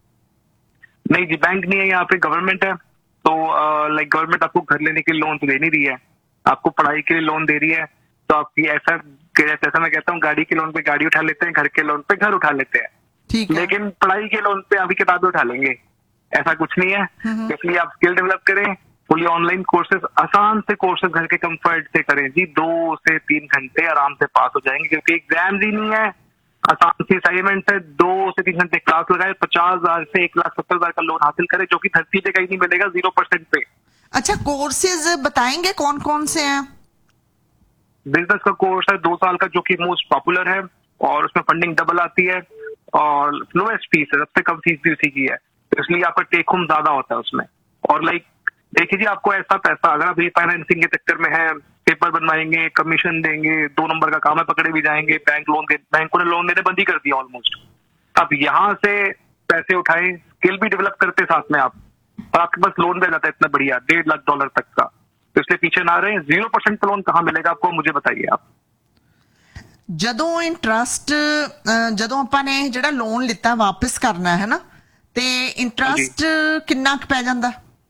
नहीं जी, बैंक नहीं है यहाँ पे, गवर्नमेंट है। तो लाइक गवर्नमेंट आपको घर लेने के लिए लोन तो दे नहीं रही है, आपको पढ़ाई के लिए लोन दे रही है। तो आपकी ऐसा जैसा मैं कहता हूँ, गाड़ी के लोन पे गाड़ी उठा लेते हैं, घर के लोन पे घर उठा लेते हैं, ठीक है। लेकिन पढ़ाई के लोन पे अभी किताबें उठा लेंगे, ऐसा कुछ नहीं है। इसलिए आप स्किल डेवलप करें, फुली ऑनलाइन कोर्सेज, आसान से कोर्सेज घर के कंफर्ट से करें जी, दो से तीन घंटे आराम से पास हो जाएंगे, क्योंकि एग्जाम ही नहीं है, आसान सी असाइनमेंट है, दो से तीन घंटे क्लास लगाए, पचास हजार से एक लाख सत्तर हजार का लोन हासिल करे, जो कि धरती पे कहीं नहीं मिलेगा, जीरो परसेंट पे। अच्छा, कोर्सेज बताएंगे कौन कौन से हैं? बिजनेस का कोर्स है दो साल का, जो कि मोस्ट पॉपुलर है और उसमें फंडिंग डबल आती है और लोएस्ट फीस है, सबसे कम फीस भी उसी की है, तो इसलिए आपका टेक होम ज्यादा होता है उसमें। और लाइक देखिए जी, आपको ऐसा पैसा अगर आप रीफाइनेंसिंग के चक्कर में है, पेपर बनवाएंगे, कमीशन देंगे, दो नंबर का काम है, पकड़े भी जाएंगे, बैंक लोन के बैंकों ने लोन देने बंद ही कर दिया ऑलमोस्ट। आप यहाँ से पैसे उठाएं, स्किल भी डेवलप करते साथ में आप, और आपके पास लोन भी जाता है इतना बढ़िया डेढ़ लाख डॉलर तक का, तो इसलिए पीछे ना रहे। जीरो परसेंट का लोन कहाँ मिलेगा आपको, मुझे बताइए आप। ਜਦੋਂ ਇੰਟਰਸਟ ਜਦੋਂ ਆਪਾਂ ਨੇ ਜਿਹੜਾ ਲੋਨ ਲਿੱਤਾ ਵਾਪਸ ਕਰਨਾ ਹੈ ਨਾ, ਤੇ ਇੰਟਰਸਟ ਕਿੰਨਾ ਕੁ ਪੈ ਜਾਂਦਾ?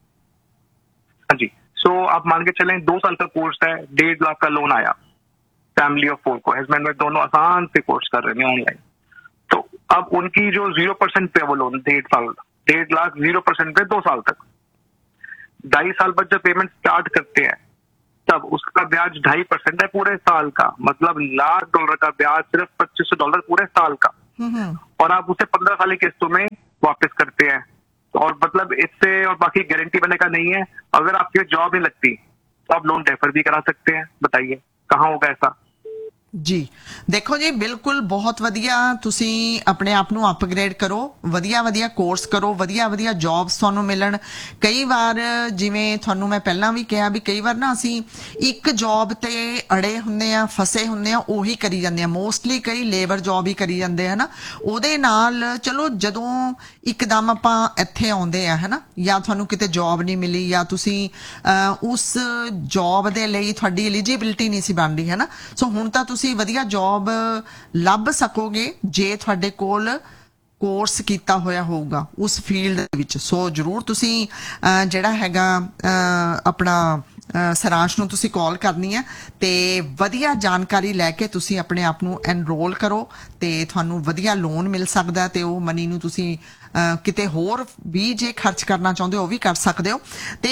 हाँ जी, सो so, आप मान के चलें दो साल का कोर्स है, डेढ़ लाख का लोन आया, फैमिली ऑफ फोर को, हस्बैंड वाइफ दोनों आसान से कोर्स कर रहे हैं ऑनलाइन, तो अब उनकी जो जीरो परसेंट पे वो लोन, डेढ़ साल डेढ़ लाख जीरो परसेंट पे दो साल तक, ढाई साल बाद जब पेमेंट स्टार्ट करते हैं तब उसका ब्याज ढाई परसेंट है पूरे साल का, मतलब लाख डॉलर का ब्याज सिर्फ पच्चीस सौ डॉलर पूरे साल का, और आप उसे पंद्रह साल की किस्तों में वापस करते हैं। और मतलब इससे और बाकी गारंटी बनने का नहीं है, अगर आपकी जॉब नहीं लगती तो आप लोन डेफर भी करा सकते हैं। बताइए कहाँ होगा ऐसा? जी देखो जी, बिल्कुल बहुत वधिया, ਤੁਸੀਂ ਆਪਣੇ ਆਪ ਨੂੰ ਅਪਗ੍ਰੇਡ ਕਰੋ, ਵਧੀਆ ਵਧੀਆ ਕੋਰਸ ਕਰੋ, ਵਧੀਆ ਵਧੀਆ ਜੌਬਸ ਤੁਹਾਨੂੰ ਮਿਲਣ। ਕਈ ਵਾਰ ਜਿਵੇਂ ਤੁਹਾਨੂੰ ਮੈਂ ਪਹਿਲਾਂ ਵੀ ਕਿਹਾ ਵੀ ਕਈ ਵਾਰ ਨਾ ਅਸੀਂ ਇੱਕ ਜੌਬ ਤੇ ਅੜੇ ਹੁੰਦੇ ਆ, ਫਸੇ ਹੁੰਦੇ ਆ, ਉਹੀ ਕਰੀ ਜਾਂਦੇ ਆ, ਮੋਸਟਲੀ ਕਈ ਲੇਬਰ ਜੌਬ ਹੀ ਕਰੀ ਜਾਂਦੇ ਆ ਨਾ। ਉਹਦੇ ਨਾਲ ਚਲੋ ਜਦੋਂ ਇੱਕਦਮ ਆਪਾਂ ਇੱਥੇ ਆਉਂਦੇ ਆ ਹੈ ਨਾ, ਜਾਂ ਤੁਹਾਨੂੰ ਕਿਤੇ ਜੌਬ ਨਹੀਂ ਮਿਲੀ, ਜਾਂ ਤੁਸੀਂ ਉਸ ਜੌਬ ਦੇ ਲਈ ਤੁਹਾਡੀ ਐਲੀਜੀਬਿਲਿਟੀ ਨਹੀਂ ਸੀ ਬਣਦੀ ਹੈ ਨਾ, ਸੋ ਹੁਣ ਤਾਂ ਤੁਸੀਂ ਵਧੀਆ ਜੌਬ ਲੱਭ ਸਕੋਗੇ ਜੇ ਤੁਹਾਡੇ ਕੋਲ ਕੋਰਸ ਕੀਤਾ ਹੋਇਆ ਹੋਊਗਾ ਉਸ ਫੀਲਡ ਦੇ ਵਿੱਚ। ਸੋ ਜ਼ਰੂਰ ਤੁਸੀਂ ਜਿਹੜਾ ਹੈਗਾ ਆਪਣਾ ਸਰਾਂਸ਼ ਨੂੰ ਤੁਸੀਂ ਕਾਲ ਕਰਨੀ ਹੈ ਤੇ ਵਧੀਆ ਜਾਣਕਾਰੀ ਲੈ ਕੇ ਤੁਸੀਂ ਆਪਣੇ ਆਪ ਨੂੰ ਐਨਰੋਲ ਕਰੋ ਤੇ ਤੁਹਾਨੂੰ ਵਧੀਆ ਲੋਨ ਮਿਲ ਸਕਦਾ ਤੇ ਉਹ ਮਨੀ ਨੂੰ ਤੁਸੀਂ ਕਿਤੇ ਹੋਰ ਵੀ ਜੇ ਖਰਚ ਕਰਨਾ ਚਾਹੁੰਦੇ ਹੋ ਉਹ ਵੀ ਕਰ ਸਕਦੇ ਹੋ।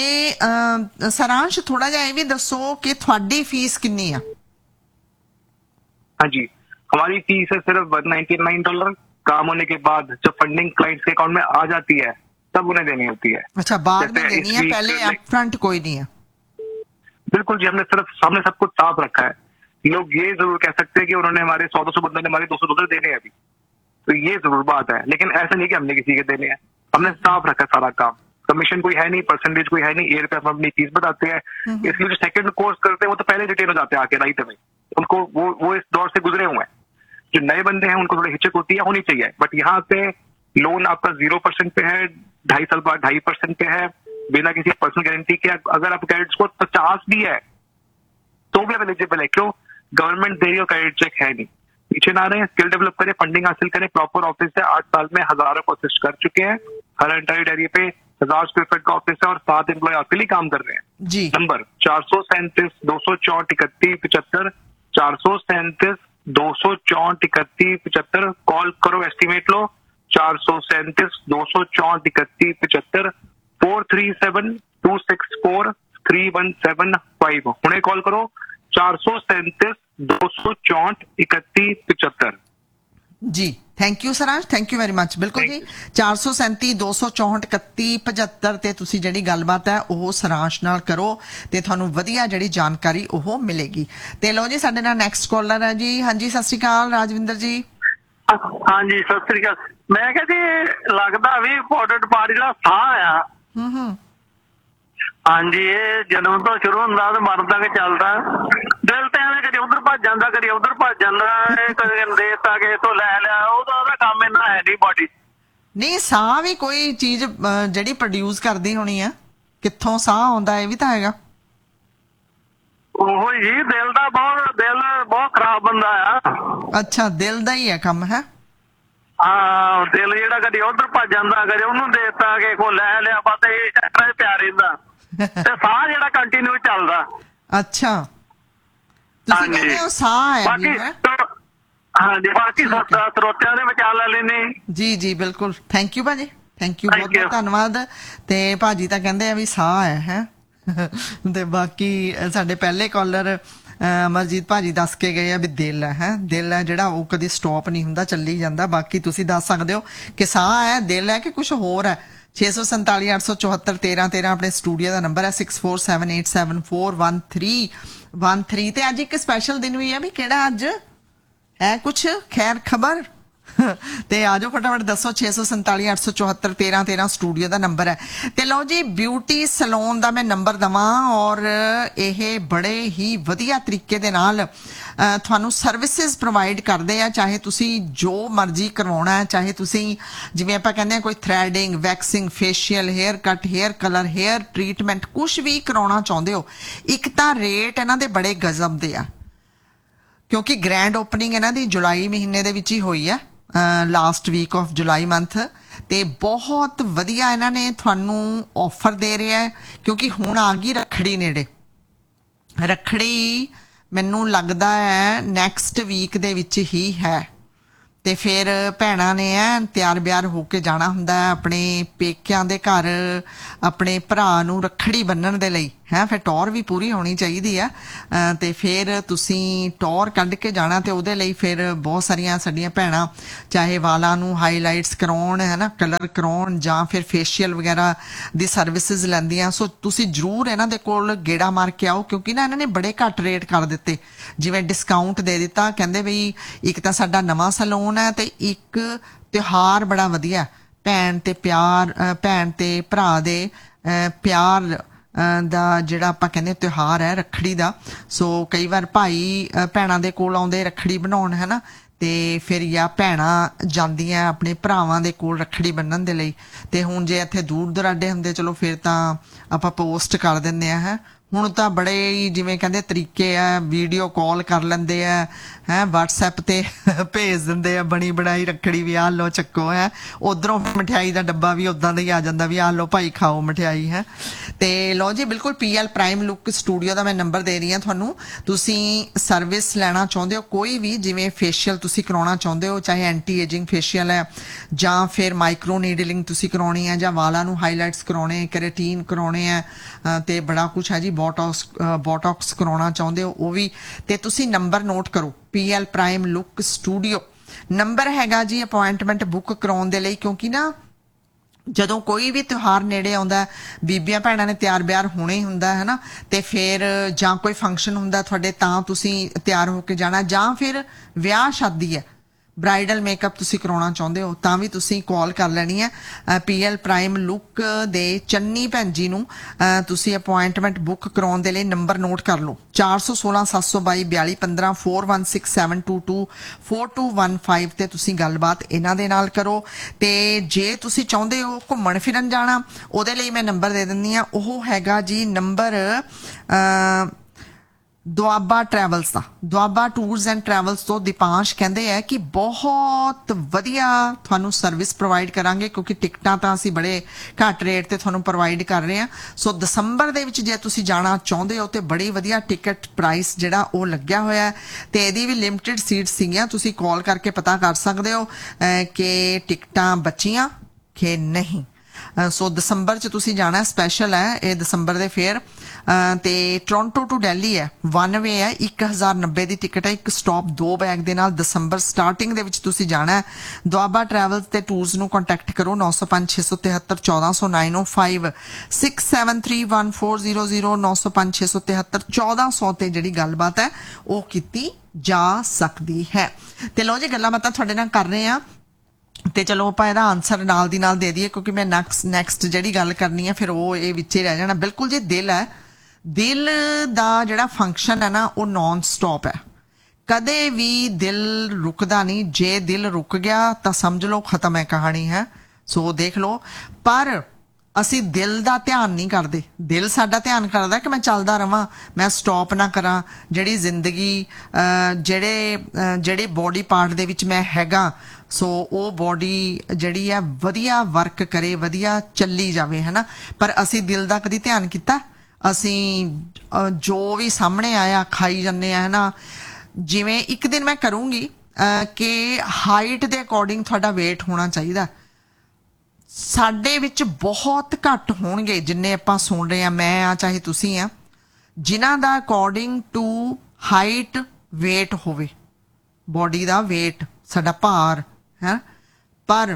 ਤੇ ਸਰਾਂਸ਼ ਥੋੜਾ ਜਿਹਾ ਇਹ ਵੀ ਦੱਸੋ ਕਿ ਤੁਹਾਡੀ ਫੀਸ ਕਿੰਨੀ ਆ? हाँ जी, हमारी फीस है सिर्फ वन नाइन्टी नाइन डॉलर। काम होने के बाद जब फंडिंग क्लाइंट्स के अकाउंट में आ जाती है तब उन्हें देनी होती है। अच्छा, बाद में देनी है, पहले अपफ्रंट कोई नहीं है? बिल्कुल जी, हमने सिर्फ सामने सब कुछ साफ रखा है। लोग ये जरूर कह सकते हैं कि उन्होंने हमारे सौ दो सौ बंदे ने हमारे दो सौ डॉलर देने हैं अभी, तो ये जरूर बात है, लेकिन ऐसा नहीं कि हमने किसी के देने हैं। हमने साफ रखा सारा काम, कमीशन कोई है नहीं, परसेंटेज कोई है नहीं, एयर पे हम अपनी फीस बताते हैं। इसलिए जो सेकंड कोर्स करते हैं वो तो पहले रिटेन हो जाते हैं आके राइट में, उनको वो वो इस दौर से गुजरे हुए हैं। जो नए बंदे हैं उनको थोड़ी हिचक होती है, होनी चाहिए, बट यहाँ पे लोन आपका जीरो परसेंट पे है, ढाई साल बाद ढाई परसेंट पे है, बिना किसी पर्सनल गारंटी के। अगर आप क्रेडिट स्कोर पचास भी है तो भी आप एलिजिबल है। क्यों? गवर्नमेंट दे रही है, क्रेडिट चेक है नहीं। पीछे ना रहे, स्किल डेवलप करें, फंडिंग हासिल करें। प्रॉपर ऑफिस है, आठ साल में हजारों को असिस्ट कर चुके हैं। हर एंटायर एरिया पे हजार स्क्वायर फीट का ऑफिस है और सात एम्प्लॉय आपके लिए काम कर रहे हैं जी। नंबर चार सौ सैंतीस दो सौ चौंठ इकतीस पिछहत्तर, चार सौ सैंतीस दो सौ चौंठ इकतीस पिछहत्तर। कॉल करो, एस्टिमेट लो, चार सौ सैंतीस दो सौ चौंठ इकतीस पिछहत्तर, four three seven to six four three one seven five. उन्हें कॉल करो, चार सौ सैंतीस दो सौ चौंठ इकतीस पिछहत्तर। जी, thank you Saransh, thank you very much. बिल्कुल जी, चार सौ सैंती दो सौ चौंठ इकती पचहत्तर ਤੇ ਤੁਸੀਂ ਜਿਹੜੀ ਗੱਲਬਾਤ ਹੈ ਉਹ ਸਰਾਂਸ਼ ਨਾਲ ਕਰੋ ਤੇ ਤੁਹਾਨੂੰ ਵਧੀਆ ਜਿਹੜੀ ਜਾਣਕਾਰੀ ਉਹ ਮਿਲੇਗੀ। ਤੇ ਲਓ ਜੀ, ਸਾਡੇ ਨਾਲ ਨੈਕਸਟ ਕਾਲਰ ਹੈ ਜੀ। ਹਾਂਜੀ, ਸਤਿ ਸ਼੍ਰੀ ਅਕਾਲ ਰਾਜਵਿੰਦਰ ਜੀ। ਹਾਂਜੀ, ਸਤਿ ਸ੍ਰੀ ਅਕਾਲ। ਮੈਂ ਕਿਹਾ ਜੀ ਲੱਗਦਾ ਵੀ ਇੰਪੋਰਟੈਂਟ ਪਾਰਟੀ ਦਾ ਸਾਹ ਆ। ਹੂੰ ਹੂੰ ਹਾਂਜੀ, ਇਹ ਜਨਮ ਤੋਂ ਸ਼ੁਰੂ ਹੁੰਦਾ ਤੇ ਮਰਨ ਤੱਕ ਚੱਲਦਾ। ਦਿਲ ਤੇ ਐਵੇਂ ਕਦੀ ਉਧਰ ਭੱਜ ਜਾਂਦਾ, ਕਦੀ ਉਧਰ ਭੱਜ ਜਾਂਦਾ, ਕਦੇ ਦੇਤਾ ਕਿਸੇ ਤੋਂ ਲੈ ਲਿਆ, ਉਹਦਾ ਉਹਦਾ ਕੰਮ ਇੰਨਾ ਹੈ ਨਹੀਂ ਬਾਡੀ। ਨਹੀਂ, ਸਾਹ ਵੀ ਕੋਈ ਚੀਜ਼ ਜਿਹੜੀ ਪ੍ਰੋਡਿਊਸ ਕਰਦੀ ਹੋਣੀ ਆ, ਕਿੱਥੋਂ ਸਾਹ ਆਉਂਦਾ ਇਹ ਵੀ ਤਾਂ ਹੈਗਾ। ਉਹੋ ਜੀ, ਦਿਲ ਦਾ ਬਹੁਤ ਦਿਲ ਬਹੁਤ ਖਰਾਬ ਬੰਦਾ ਆ। ਅੱਛਾ, ਦਿਲ ਦਾ ਹੀ ਹੈ ਕੰਮ ਹੈ। ਹਾਂ, ਦਿਲ ਜਿਹੜਾ ਕਦੀ ਉਧਰ ਭੱਜ ਜਾਂਦਾ, ਕਦੇ ਉਹਨੂੰ ਦੇਤਾ, ਕਿਸੇ ਕੋਲ ਲੈ ਲਿਆ, ਬਸ ਇਹ ਪਿਆਰ ਰਹਿੰਦਾ ਤੇ ਸਾਹ ਜਿਹੜਾ ਕੰਟੀਨਿਊ ਚੱਲਦਾ। ਅੱਛਾ, ਤੁਸੀਂ ਕਹਿੰਦੇ ਹੋ ਸਾਹ ਹੈ ਬਾਕੀ ਹਾਂਜੀ, ਬਾਕੀ ਸਰੋਤਿਆਂ ਦੇ ਵਿਚਾਰ ਲੈ ਲੈਣੇ। ਜੀ ਜੀ ਬਿਲਕੁਲ, ਥੈਂਕ ਯੂ ਭਾਜੀ, ਥੈਂਕ ਯੂ, ਬਹੁਤ ਬਹੁਤ ਧੰਨਵਾਦ। ਤੇ ਭਾਜੀ ਤਾਂ ਕਹਿੰਦੇ ਆ ਵੀ ਸਾਹ ਹੈ ਹੈ ਤੇ ਬਾਕੀ ਸਾਡੇ ਪਹਿਲੇ ਕਾਲਰ ਅਮਰਜੀਤ ਭਾਜੀ ਦੱਸ ਕੇ ਗਏ ਆ ਵੀ ਦਿਲ ਹੈ ਹੈ ਦਿਲ ਹੈ ਜਿਹੜਾ ਉਹ ਕਦੀ ਸਟਾਪ ਨਹੀਂ ਹੁੰਦਾ, ਚੱਲੀ ਜਾਂਦਾ। ਬਾਕੀ ਤੁਸੀਂ ਦੱਸ ਸਕਦੇ ਹੋ ਕਿ ਸਾਹ ਹੈ, ਦਿਲ ਹੈ ਕਿ ਕੁਝ ਹੋਰ ਹੈ। ਛੇ ਸੌ ਸੰਤਾਲੀ ਅੱਠ ਸੌ ਚੌਹੱਤਰ ਤੇਰਾਂ ਤੇਰਾਂ ਆਪਣੇ ਸਟੂਡੀਓ ਦਾ ਨੰਬਰ ਹੈ। Six four seven eight seven four one three one three. ਤੇ ਅੱਜ ਇੱਕ ਸਪੈਸ਼ਲ ਦਿਨ ਵੀ ਹੈ ਵੀ ਕਿਹੜਾ ਅੱਜ ਹੈ ਕੁਛ ਖੈਰ ਖਬਰ ਤੇ ਆਜੋ ਫਟਾਫਟ ਦੱਸੋ। ਛੇ ਸੌ ਸੰਤਾਲੀ ਅੱਠ ਸੌ ਚੌਹੱਤਰ ਤੇਰਾਂ ਤੇਰਾਂ ਸਟੂਡੀਓ ਦਾ ਨੰਬਰ ਹੈ। ਤੇ ਲਓ ਜੀ, ਬਿਊਟੀ ਸਲੂਨ ਦਾ ਮੈਂ ਨੰਬਰ ਦਵਾਂ ਔਰ ਇਹ ਬੜੇ ਹੀ ਵਧੀਆ ਤਰੀਕੇ ਦੇ ਨਾਲ ਤੁਹਾਨੂੰ ਸਰਵਿਸਿਜ਼ ਪ੍ਰੋਵਾਈਡ ਕਰਦੇ ਆ। ਚਾਹੇ ਤੁਸੀਂ ਜੋ ਮਰਜ਼ੀ ਕਰਵਾਉਣਾ ਹੈ, ਚਾਹੇ ਤੁਸੀਂ ਜਿਵੇਂ ਆਪਾਂ ਕਹਿੰਦੇ ਆ ਕੋਈ threading, waxing, facial, hair cut, hair colour, hair treatment, ਕੁਛ ਵੀ ਕਰਾਉਣਾ ਚਾਹੁੰਦੇ ਹੋ। ਇੱਕ ਤਾਂ ਰੇਟ ਇਹਨਾਂ ਦੇ ਬੜੇ ਗਜ਼ਬ ਦੇ ਆ, ਕਿਉਂਕਿ ਗ੍ਰੈਂਡ ਓਪਨਿੰਗ ਇਹਨਾਂ ਦੀ ਜੁਲਾਈ ਮਹੀਨੇ ਦੇ ਵਿੱਚ ਹੀ ਹੋਈ ਹੈ, last week of July month. ਤੇ ਬਹੁਤ ਵਧੀਆ ਇਹਨਾਂ ਨੇ ਤੁਹਾਨੂੰ ਆਫਰ ਦੇ ਰਿਹਾ ਹੈ, ਕਿਉਂਕਿ ਹੁਣ ਆ ਗਈ ਰੱਖੜੀ ਨੇੜੇ। ਰੱਖੜੀ ਮੈਨੂੰ ਲੱਗਦਾ ਹੈ ਨੈਕਸਟ ਵੀਕ ਦੇ ਵਿੱਚ ਹੀ ਹੈ ਤੇ ਫਿਰ ਭੈਣਾਂ ਨੇ ਐਨ ਤਿਆਰ ਬਿਆਰ ਹੋ ਕੇ ਜਾਣਾ ਹੁੰਦਾ ਹੈ ਆਪਣੇ ਪੇਕਿਆਂ ਦੇ ਘਰ ਆਪਣੇ ਭਰਾ ਨੂੰ ਰੱਖੜੀ ਬੰਨਣ ਦੇ ਲਈ ਹੈ। ਫਿਰ ਟੌਰ ਵੀ ਪੂਰੀ ਹੋਣੀ ਚਾਹੀਦੀ ਆ ਤੇ ਫਿਰ ਤੁਸੀਂ ਟੌਰ ਕੱਢ ਕੇ ਜਾਣਾ ਤੇ ਉਹਦੇ ਲਈ ਫਿਰ ਬਹੁਤ ਸਾਰੀਆਂ ਸਾਡੀਆਂ ਭੈਣਾਂ ਚਾਹੇ ਵਾਲਾਂ ਨੂੰ ਹਾਈਲਾਈਟਸ ਕਰਾਉਣ, ਹੈ ਨਾ, ਕਲਰ ਕਰਾਉਣ ਜਾਂ ਫਿਰ ਫੇਸ਼ੀਅਲ ਵਗੈਰਾ ਦੀ ਸਰਵਿਸਿਜ਼ ਲੈਂਦੀਆਂ। ਸੋ ਤੁਸੀਂ ਜ਼ਰੂਰ ਇਹਨਾਂ ਦੇ ਕੋਲ ਗੇੜਾ ਮਾਰ ਕੇ ਆਓ, ਕਿਉਂਕਿ ਨਾ ਇਹਨਾਂ ਨੇ ਬੜੇ ਘੱਟ ਰੇਟ ਕਰ ਦਿੱਤੇ, ਜਿਵੇਂ ਡਿਸਕਾਊਂਟ ਦੇ ਦਿੱਤਾ। ਕਹਿੰਦੇ ਵੀ ਇੱਕ ਤਾਂ ਸਾਡਾ ਨਵਾਂ ਸੈਲੂਨ ਹੈ ਤੇ ਇੱਕ ਤਿਉਹਾਰ ਬੜਾ ਵਧੀਆ, ਭੈਣ ਤੇ ਪਿਆਰ, ਭੈਣ ਤੇ ਭਰਾ ਦੇ ਪਿਆਰ ਦਾ ਜਿਹੜਾ ਆਪਾਂ ਕਹਿੰਦੇ ਤਿਉਹਾਰ ਹੈ ਰੱਖੜੀ ਦਾ। ਸੋ ਕਈ ਵਾਰ ਭਾਈ ਭੈਣਾਂ ਦੇ ਕੋਲ ਆਉਂਦੇ ਰੱਖੜੀ ਬਣਾਉਣ, ਹੈ ਨਾ, ਤੇ ਫਿਰ ਜਾਂ ਭੈਣਾਂ ਜਾਂਦੀਆਂ ਆਪਣੇ ਭਰਾਵਾਂ ਦੇ ਕੋਲ ਰੱਖੜੀ ਬੰਨਣ ਦੇ ਲਈ। ਤੇ ਹੁਣ ਜੇ ਇੱਥੇ ਦੂਰ ਦੁਰਾਡੇ ਹੁੰਦੇ ਚਲੋ ਫਿਰ ਤਾਂ ਆਪਾਂ ਪੋਸਟ ਕਰ ਦਿੰਦੇ ਆ, ਹੈ। ਹੁਣ ਤਾਂ ਬੜੇ ਹੀ ਜਿਵੇਂ ਕਹਿੰਦੇ ਤਰੀਕੇ ਆ, ਵੀਡੀਓ ਕਾਲ ਕਰ ਲੈਂਦੇ ਆ ਹੈ, ਵਟਸਐਪ ਤੇ ਭੇਜ ਦਿੰਦੇ ਆ ਬਣੀ ਬਣਾਈ ਰੱਖੜੀ ਵੀ, ਆ ਲਓ ਚੱਕੋ ਹੈ, ਉਧਰੋਂ ਮਠਿਆਈ ਦਾ ਡੱਬਾ ਵੀ ਉਦਾਂ ਦਾ ਹੀ ਆ ਜਾਂਦਾ ਵੀ ਆ ਲਓ ਭਾਈ ਖਾਓ ਮਠਿਆਈ ਹੈ। ਤੇ ਲਓ ਜੀ ਬਿਲਕੁਲ P L prime look studio ਦਾ ਮੈਂ ਨੰਬਰ ਦੇ ਰਹੀ ਹਾਂ ਤੁਹਾਨੂੰ, ਤੁਸੀਂ ਸਰਵਿਸ ਲੈਣਾ ਚਾਹੁੰਦੇ ਹੋ ਕੋਈ ਵੀ, ਜਿਵੇਂ ਫੇਸ਼ੀਅਲ ਤੁਸੀਂ ਕਰਾਉਣਾ ਚਾਹੁੰਦੇ ਹੋ, ਚਾਹੇ ਐਂਟੀ ਏਜਿੰਗ ਫੇਸ਼ੀਅਲ ਹੈ ਜਾਂ ਫਿਰ ਮਾਈਕਰੋ ਨੀਡਲਿੰਗ ਤੁਸੀਂ ਕਰਾਉਣੀ ਹੈ, ਜਾਂ ਵਾਲਾਂ ਨੂੰ ਹਾਈਲਾਈਟਸ ਕਰਾਉਣੇ, ਕੈਰੇਟੀਨ ਕਰਾਉਣੇ ਹੈ, ਤੇ ਬੜਾ ਕੁਛ ਹੈ ਜੀ, ਬੋਟੌਕਸ ਬੋਟੌਕਸ ਕਰਾਉਣਾ ਚਾਹੁੰਦੇ ਹੋ ਉਹ ਵੀ, ਤੇ ਤੁਸੀਂ ਨੰਬਰ ਨੋਟ ਕਰੋ P L prime look studio number ਹੈਗਾ ਜੀ ਅਪੁਆਇੰਟਮੈਂਟ ਬੁੱਕ ਕਰਾਉਣ ਦੇ ਲਈ, ਕਿਉਂਕਿ ਨਾ ਜਦੋਂ ਕੋਈ ਵੀ ਤਿਉਹਾਰ ਨੇੜੇ ਆਉਂਦਾ ਬੀਬੀਆਂ ਭੈਣਾਂ ਨੇ ਤਿਆਰ ਬਿਆਰ ਹੋਣਾ ਹੀ ਹੁੰਦਾ ਹੈ ਨਾ, ਤੇ ਫਿਰ ਜਾਂ ਕੋਈ ਫੰਕਸ਼ਨ ਹੁੰਦਾ ਤੁਹਾਡੇ ਤਾਂ ਤੁਸੀਂ ਤਿਆਰ ਹੋ ਕੇ ਜਾਣਾ, ਜਾਂ ਫਿਰ ਵਿਆਹ ਸ਼ਾਦੀ ਹੈ ਬ੍ਰਾਈਡਲ ਮੇਕਅਪ ਤੁਸੀਂ ਕਰਾਉਣਾ ਚਾਹੁੰਦੇ ਹੋ ਤਾਂ ਵੀ ਤੁਸੀਂ ਕਾਲ ਕਰ ਲੈਣੀ ਹੈ ਪੀ ਐਲ ਪ੍ਰਾਈਮ ਲੁੱਕ ਦੇ ਚੰਨੀ ਭੈਣ ਜੀ ਨੂੰ। ਤੁਸੀਂ ਅਪੁਆਇੰਟਮੈਂਟ ਬੁੱਕ ਕਰਾਉਣ ਦੇ ਲਈ ਨੰਬਰ ਨੋਟ ਕਰ ਲਓ ਚਾਰ ਸੌ ਸੋਲਾਂ ਸੱਤ ਸੌ ਬਾਈ ਬਿਆਲੀ ਪੰਦਰਾਂ four one six seven to two four two one five ਤੇ ਤੁਸੀਂ ਗੱਲਬਾਤ ਇਹਨਾਂ ਦੇ ਨਾਲ ਕਰੋ। ਤੇ ਜੇ ਤੁਸੀਂ ਚਾਹੁੰਦੇ ਹੋ ਘੁੰਮਣ ਫਿਰਨ ਜਾਣਾ ਉਹਦੇ ਲਈ ਮੈਂ ਨੰਬਰ ਦੇ ਦਿੰਦੀ ਹਾਂ, ਉਹ ਹੈਗਾ ਜੀ number Doaba travels the, Doaba tours and travels ਤੋਂ ਦੀਪਾਂਸ਼ ਕਹਿੰਦੇ ਆ ਕਿ ਬਹੁਤ ਵਧੀਆ ਤੁਹਾਨੂੰ ਸਰਵਿਸ ਪ੍ਰੋਵਾਈਡ ਕਰਾਂਗੇ, ਕਿਉਂਕਿ ਟਿਕਟਾਂ ਤਾਂ ਅਸੀਂ ਬੜੇ ਘੱਟ ਰੇਟ ਤੇ ਤੁਹਾਨੂੰ ਪ੍ਰੋਵਾਈਡ ਕਰ ਰਹੇ ਹਾਂ। ਸੋ ਦਸੰਬਰ ਦੇ ਵਿੱਚ ਜੇ ਤੁਸੀਂ ਜਾਣਾ ਚਾਹੁੰਦੇ ਹੋ ਤੇ ਬੜੀ ਵਧੀਆ ਟਿਕਟ ਪ੍ਰਾਈਸ ਜਿਹੜਾ ਉਹ ਲੱਗਿਆ ਹੋਇਆ ਹੈ, ਤੇ ਇਹਦੀ ਵੀ ਲਿਮਟਿਡ ਸੀਟਸ ਸੀਗੀਆਂ, ਤੁਸੀਂ ਕਾਲ ਕਰਕੇ ਪਤਾ ਕਰ ਸਕਦੇ ਹੋ ਕਿ ਟਿਕਟਾਂ ਬਚੀਆਂ ਕਿ ਨਹੀਂ। ਸੋ ਦਸੰਬਰ 'ਚ ਤੁਸੀਂ ਜਾਣਾ, ਸਪੈਸ਼ਲ ਹੈ ਇਹ ਦਸੰਬਰ ਦੇ ਫੇਅਰ, ਤੇ ਟੋਰਾਂਟੋ ਟੂ ਦਿੱਲੀ ਹੈ, ਵਨ ਵੇ ਹੈ, ਇੱਕ ਹਜ਼ਾਰ ਨੱਬੇ ਦੀ ਟਿਕਟ ਹੈ, ਇੱਕ ਸਟਾਪ ਦੋ ਬੈਗ ਦੇ ਨਾਲ। ਦਸੰਬਰ ਸਟਾਰਟਿੰਗ ਦੇ ਵਿੱਚ ਤੁਸੀਂ ਜਾਣਾ ਹੈ। ਦੁਆਬਾ ਟਰੈਵਲਸ ਤੇ ਟੂਰਸ ਨੂੰ ਕੰਟੈਕਟ ਕਰੋ ਨੌ ਸੌ ਪੰਜ ਛੇ ਸੌ ਤਿਹੱਤਰ ਚੌਦਾਂ ਸੌ ਨਾਈਨ ਓ five six seven three one four zero zero ਨੌ ਸੌ ਪੰਜ ਛੇ ਸੌ ਤਿਹੱਤਰ ਚੌਦਾਂ ਸੌ ਤੇ ਜਿਹੜੀ ਗੱਲਬਾਤ ਹੈ ਉਹ ਕੀਤੀ ਜਾ ਸਕਦੀ ਹੈ। ਤੇ ਲਓ ਜੀ ਗੱਲਾਂ ਬਾਤਾਂ ਤੁਹਾਡੇ ਨਾਲ ਕਰ ਰਹੇ ਹਾਂ, ਤੇ ਚਲੋ ਆਪਾਂ ਇਹਦਾ ਆਨਸਰ ਨਾਲ ਦੀ ਨਾਲ ਦੇ ਦਈਏ, ਕਿਉਂਕਿ ਮੈਂ ਨੈਕਸਟ ਨੈਕਸਟ ਜਿਹੜੀ ਗੱਲ ਕਰਨੀ ਹੈ ਫਿਰ ਉਹ ਇਹ ਵਿੱਚੇ ਰਹਿ ਜਾਣਾ। ਬਿਲਕੁਲ ਜੀ ਦਿਲ ਹੈ, ਦਿਲ ਦਾ ਜਿਹੜਾ ਫੰਕਸ਼ਨ ਹੈ ਨਾ ਉਹ ਨੌਨ ਸਟਾਪ ਹੈ, ਕਦੇ ਵੀ ਦਿਲ ਰੁਕਦਾ ਨਹੀਂ। ਜੇ ਦਿਲ ਰੁਕ ਗਿਆ ਤਾਂ ਸਮਝ ਲਓ ਖਤਮ ਹੈ ਕਹਾਣੀ ਹੈ। ਸੋ ਦੇਖ ਲਓ, ਪਰ ਅਸੀਂ ਦਿਲ ਦਾ ਧਿਆਨ ਨਹੀਂ ਕਰਦੇ, ਦਿਲ ਸਾਡਾ ਧਿਆਨ ਕਰਦਾ ਕਿ ਮੈਂ ਚੱਲਦਾ ਰਵਾਂ, ਮੈਂ ਸਟਾਪ ਨਾ ਕਰਾਂ। ਜਿਹੜੀ ਜ਼ਿੰਦਗੀ ਜਿਹੜੇ ਜਿਹੜੇ ਬੋਡੀ ਪਾਰਟ ਦੇ ਵਿੱਚ ਮੈਂ ਹੈਗਾ, ਸੋ ਉਹ ਬੋਡੀ ਜਿਹੜੀ ਹੈ ਵਧੀਆ ਵਰਕ ਕਰੇ, ਵਧੀਆ ਚੱਲੀ ਜਾਵੇ, ਹੈ ਨਾ। ਪਰ ਅਸੀਂ ਦਿਲ ਦਾ ਕਦੀ ਧਿਆਨ ਕੀਤਾ? ਅਸੀਂ ਜੋ ਵੀ ਸਾਹਮਣੇ ਆਇਆ ਖਾਈ ਜਾਂਦੇ ਆ, ਹੈ ਨਾ। ਜਿਵੇਂ ਇੱਕ ਦਿਨ ਮੈਂ ਕਰੂੰਗੀ ਕਿ ਹਾਈਟ ਦੇ ਅਕੋਰਡਿੰਗ ਤੁਹਾਡਾ ਵੇਟ ਹੋਣਾ ਚਾਹੀਦਾ। ਸਾਡੇ ਵਿੱਚ ਬਹੁਤ ਘੱਟ ਹੋਣਗੇ ਜਿੰਨੇ ਆਪਾਂ ਸੁਣ ਰਹੇ ਹਾਂ, ਮੈਂ ਆ ਚਾਹੇ ਤੁਸੀਂ ਆ, ਜਿਨ੍ਹਾਂ ਦਾ ਅਕੋਰਡਿੰਗ ਟੂ ਹਾਈਟ ਵੇਟ ਹੋਵੇ, ਬੋਡੀ ਦਾ ਵੇਟ, ਸਾਡਾ ਭਾਰ ਹੈ, ਪਰ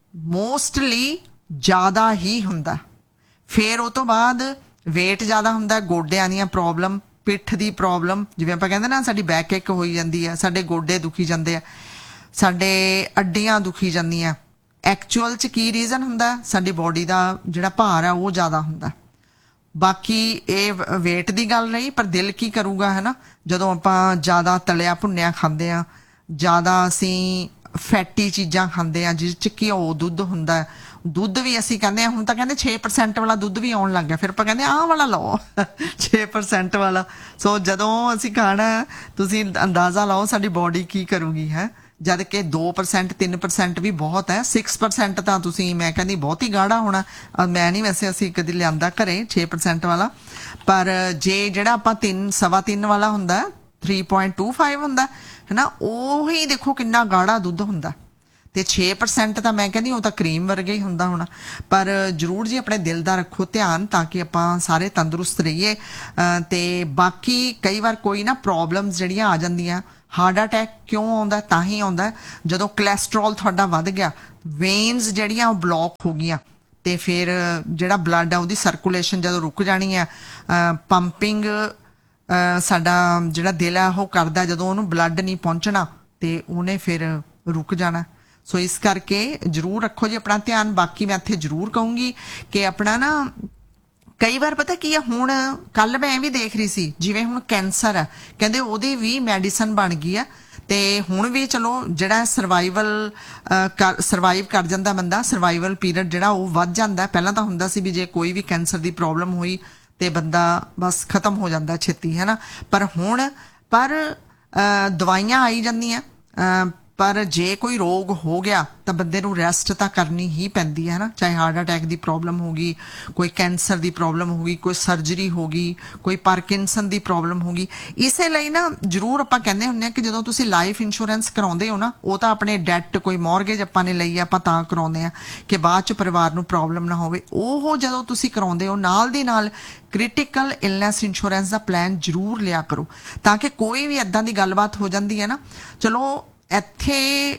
ਮੋਸਟਲੀ ਜ਼ਿਆਦਾ ਹੀ ਹੁੰਦਾ। ਫਿਰ ਉਹ ਤੋਂ ਬਾਅਦ ਵੇਟ ਜ਼ਿਆਦਾ ਹੁੰਦਾ, ਗੋਡਿਆਂ ਦੀਆਂ ਪ੍ਰੋਬਲਮ, ਪਿੱਠ ਦੀ ਪ੍ਰੋਬਲਮ, ਜਿਵੇਂ ਆਪਾਂ ਕਹਿੰਦੇ ਨਾ ਸਾਡੀ ਬੈਕ ਇੱਕ ਹੋਈ ਜਾਂਦੀ ਹੈ, ਸਾਡੇ ਗੋਡੇ ਦੁਖੀ ਜਾਂਦੇ ਆ, ਸਾਡੇ ਅੱਡੀਆਂ ਦੁਖੀ ਜਾਂਦੀਆਂ। ਐਕਚੁਅਲ 'ਚ ਕੀ ਰੀਜ਼ਨ ਹੁੰਦਾ? ਸਾਡੀ ਬੋਡੀ ਦਾ ਜਿਹੜਾ ਭਾਰ ਹੈ ਉਹ ਜ਼ਿਆਦਾ ਹੁੰਦਾ। ਬਾਕੀ ਇਹ ਵੇਟ ਦੀ ਗੱਲ ਨਹੀਂ, ਪਰ ਦਿਲ ਕੀ ਕਰੂਗਾ, ਹੈ ਨਾ। ਜਦੋਂ ਆਪਾਂ ਜ਼ਿਆਦਾ ਤਲਿਆ ਭੁੰਨਿਆ ਖਾਂਦੇ ਆ, ਜ਼ਿਆਦਾ ਅਸੀਂ ਫੈਟੀ ਚੀਜ਼ਾਂ ਖਾਂਦੇ ਆ ਜਿਸ 'ਚ ਘਿਓ ਦੁੱਧ ਹੁੰਦਾ, ਦੁੱਧ ਵੀ ਅਸੀਂ ਕਹਿੰਦੇ ਆ ਹੁਣ ਤਾਂ ਕਹਿੰਦੇ ਛੇ ਪਰਸੈਂਟ ਵਾਲਾ ਦੁੱਧ ਵੀ ਆਉਣ ਲੱਗ ਗਿਆ, ਫਿਰ ਆਪਾਂ ਕਹਿੰਦੇ ਆਹ ਵਾਲਾ ਲਓ ਛੇ ਪਰਸੈਂਟ ਵਾਲਾ। ਸੋ ਜਦੋਂ ਅਸੀਂ ਖਾਣਾ, ਤੁਸੀਂ ਅੰਦਾਜ਼ਾ ਲਾਓ ਸਾਡੀ ਬੋਡੀ ਕੀ ਕਰੂਗੀ, ਹੈ। ਜਦ ਕਿ ਦੋ ਪਰਸੈਂਟ ਤਿੰਨ ਪਰਸੈਂਟ ਵੀ ਬਹੁਤ ਹੈ, ਸਿਕਸ ਪਰਸੈਂਟ ਤਾਂ ਤੁਸੀਂ, ਮੈਂ ਕਹਿੰਦੀ ਬਹੁਤ ਹੀ ਗਾੜਾ ਹੋਣਾ। ਮੈਂ ਨਹੀਂ, ਵੈਸੇ ਅਸੀਂ ਕਦੀ ਲਿਆਂਦਾ ਘਰੇ ਛੇ ਪਰਸੈਂਟ ਵਾਲਾ, ਪਰ ਜੇ ਜਿਹੜਾ ਆਪਾਂ ਤਿੰਨ ਸਵਾ ਤਿੰਨ ਵਾਲਾ ਹੁੰਦਾ, ਥ੍ਰੀ ਪੁਆਇੰਟ ਟੂ ਫਾਈਵ ਹੁੰਦਾ, ਹੈ ਨਾ, ਉਹੀ ਦੇਖੋ ਕਿੰਨਾ ਗਾੜਾ ਦੁੱਧ ਹੁੰਦਾ। ਤੇ ਛੇ ਪਰਸੈਂਟ ਤਾਂ ਮੈਂ ਕਹਿੰਦੀ ਉਹ ਤਾਂ ਕਰੀਮ ਵਰਗਾ ਹੀ ਹੁੰਦਾ ਹੋਣਾ। ਪਰ ਜ਼ਰੂਰ ਜੀ ਆਪਣੇ ਦਿਲ ਦਾ ਰੱਖੋ ਧਿਆਨ, ਤਾਂ ਕਿ ਆਪਾਂ ਸਾਰੇ ਤੰਦਰੁਸਤ ਰਹੀਏ। ਤੇ ਬਾਕੀ ਕਈ ਵਾਰ ਕੋਈ ਨਾ ਪ੍ਰੋਬਲਮਸ ਜਿਹੜੀਆਂ ਆ ਜਾਂਦੀਆਂ, ਹਾਰਟ ਅਟੈਕ ਕਿਉਂ ਆਉਂਦਾ? ਤਾਂ ਹੀ ਆਉਂਦਾ ਜਦੋਂ ਕੋਲੈਸਟਰੋਲ ਤੁਹਾਡਾ ਵੱਧ ਗਿਆ, ਵੇਨਸ ਜਿਹੜੀਆਂ ਉਹ ਬਲੌਕ ਹੋ ਗਈਆਂ, ਤੇ ਫਿਰ ਜਿਹੜਾ ਬਲੱਡ ਆ ਉਹਦੀ ਸਰਕੂਲੇਸ਼ਨ ਜਦੋਂ ਰੁਕ ਜਾਣੀ ਆ, ਪੰਪਿੰਗ ਸਾਡਾ ਜਿਹੜਾ ਦਿਲ ਆ ਉਹ ਕਰਦਾ, ਜਦੋਂ ਉਹਨੂੰ ਬਲੱਡ ਨਹੀਂ ਪਹੁੰਚਣਾ ਤੇ ਉਹਨੇ ਫਿਰ ਰੁਕ ਜਾਣਾ। ਸੋ ਇਸ ਕਰਕੇ ਜ਼ਰੂਰ ਰੱਖੋ ਜੀ ਆਪਣਾ ਧਿਆਨ। ਬਾਕੀ ਮੈਂ ਇੱਥੇ ਜ਼ਰੂਰ ਕਹੂੰਗੀ ਕਿ ਆਪਣਾ ਨਾ, ਕਈ ਵਾਰ ਪਤਾ ਕੀ ਆ, ਹੁਣ ਕੱਲ ਮੈਂ ਇਹ ਵੀ ਦੇਖ ਰਹੀ ਸੀ, ਜਿਵੇਂ ਹੁਣ ਕੈਂਸਰ ਆ, ਕਹਿੰਦੇ ਉਹਦੀ ਵੀ ਮੈਡੀਸਨ ਬਣ ਗਈ ਆ, ਤੇ ਹੁਣ ਵੀ ਚਲੋ ਜਿਹੜਾ ਸਰਵਾਈਵਲ ਸਰਵਾਈਵ ਕਰ ਜਾਂਦਾ ਬੰਦਾ, ਸਰਵਾਈਵਲ ਪੀਰੀਅਡ ਜਿਹੜਾ ਉਹ ਵੱਧ ਜਾਂਦਾ। ਪਹਿਲਾਂ ਤਾਂ ਹੁੰਦਾ ਸੀ ਵੀ ਜੇ ਕੋਈ ਵੀ ਕੈਂਸਰ ਦੀ ਪ੍ਰੋਬਲਮ ਹੋਈ ਤੇ ਬੰਦਾ ਬਸ ਖਤਮ ਹੋ ਜਾਂਦਾ ਛੇਤੀ, ਹੈ ਨਾ। ਪਰ ਹੁਣ ਪਰ ਦਵਾਈਆਂ ਆਈ ਜਾਂਦੀਆਂ, ਪਰ ਜੇ ਕੋਈ ਰੋਗ ਹੋ ਗਿਆ ਤਾਂ ਬੰਦੇ ਨੂੰ ਰੈਸਟ ਤਾਂ ਕਰਨੀ ਹੀ ਪੈਂਦੀ ਹੈ ਨਾ। ਚਾਹੇ ਹਾਰਟ ਅਟੈਕ ਦੀ ਪ੍ਰੋਬਲਮ ਹੋ ਗਈ, ਕੋਈ ਕੈਂਸਰ ਦੀ ਪ੍ਰੋਬਲਮ ਹੋ ਗਈ, ਕੋਈ ਸਰਜਰੀ ਹੋ ਗਈ, ਕੋਈ ਪਾਰਕਿੰਸਨ ਦੀ ਪ੍ਰੋਬਲਮ ਹੋ ਗਈ। ਇਸੇ ਲਈ ਨਾ ਜ਼ਰੂਰ ਆਪਾਂ ਕਹਿੰਦੇ ਹੁੰਦੇ ਹਾਂ ਕਿ ਜਦੋਂ ਤੁਸੀਂ ਲਾਈਫ ਇੰਸ਼ੋਰੈਂਸ ਕਰਾਉਂਦੇ ਹੋ ਨਾ, ਉਹ ਤਾਂ ਆਪਣੇ ਡੈਟ, ਕੋਈ ਮੌਰਗੇਜ ਆਪਾਂ ਨੇ ਲਈ ਆਪਾਂ ਤਾਂ ਕਰਾਉਂਦੇ ਆ ਕਿ ਬਾਅਦ ਚ ਪਰਿਵਾਰ ਨੂੰ ਪ੍ਰੋਬਲਮ ਨਾ ਹੋਵੇ। ਉਹ ਜਦੋਂ ਤੁਸੀਂ ਕਰਾਉਂਦੇ ਹੋ ਨਾਲ ਦੀ ਨਾਲ ਕ੍ਰਿਟੀਕਲ ਇਲਨੈਸ ਇੰਸ਼ੋਰੈਂਸ ਦਾ ਪਲਾਨ ਜ਼ਰੂਰ ਲਿਆ ਕਰੋ, ਤਾਂ ਕਿ ਕੋਈ ਵੀ ਇੱਦਾਂ ਦੀ ਗੱਲਬਾਤ ਹੋ ਜਾਂਦੀ ਹੈ ਨਾ, ਚਲੋ ਇੱਥੇ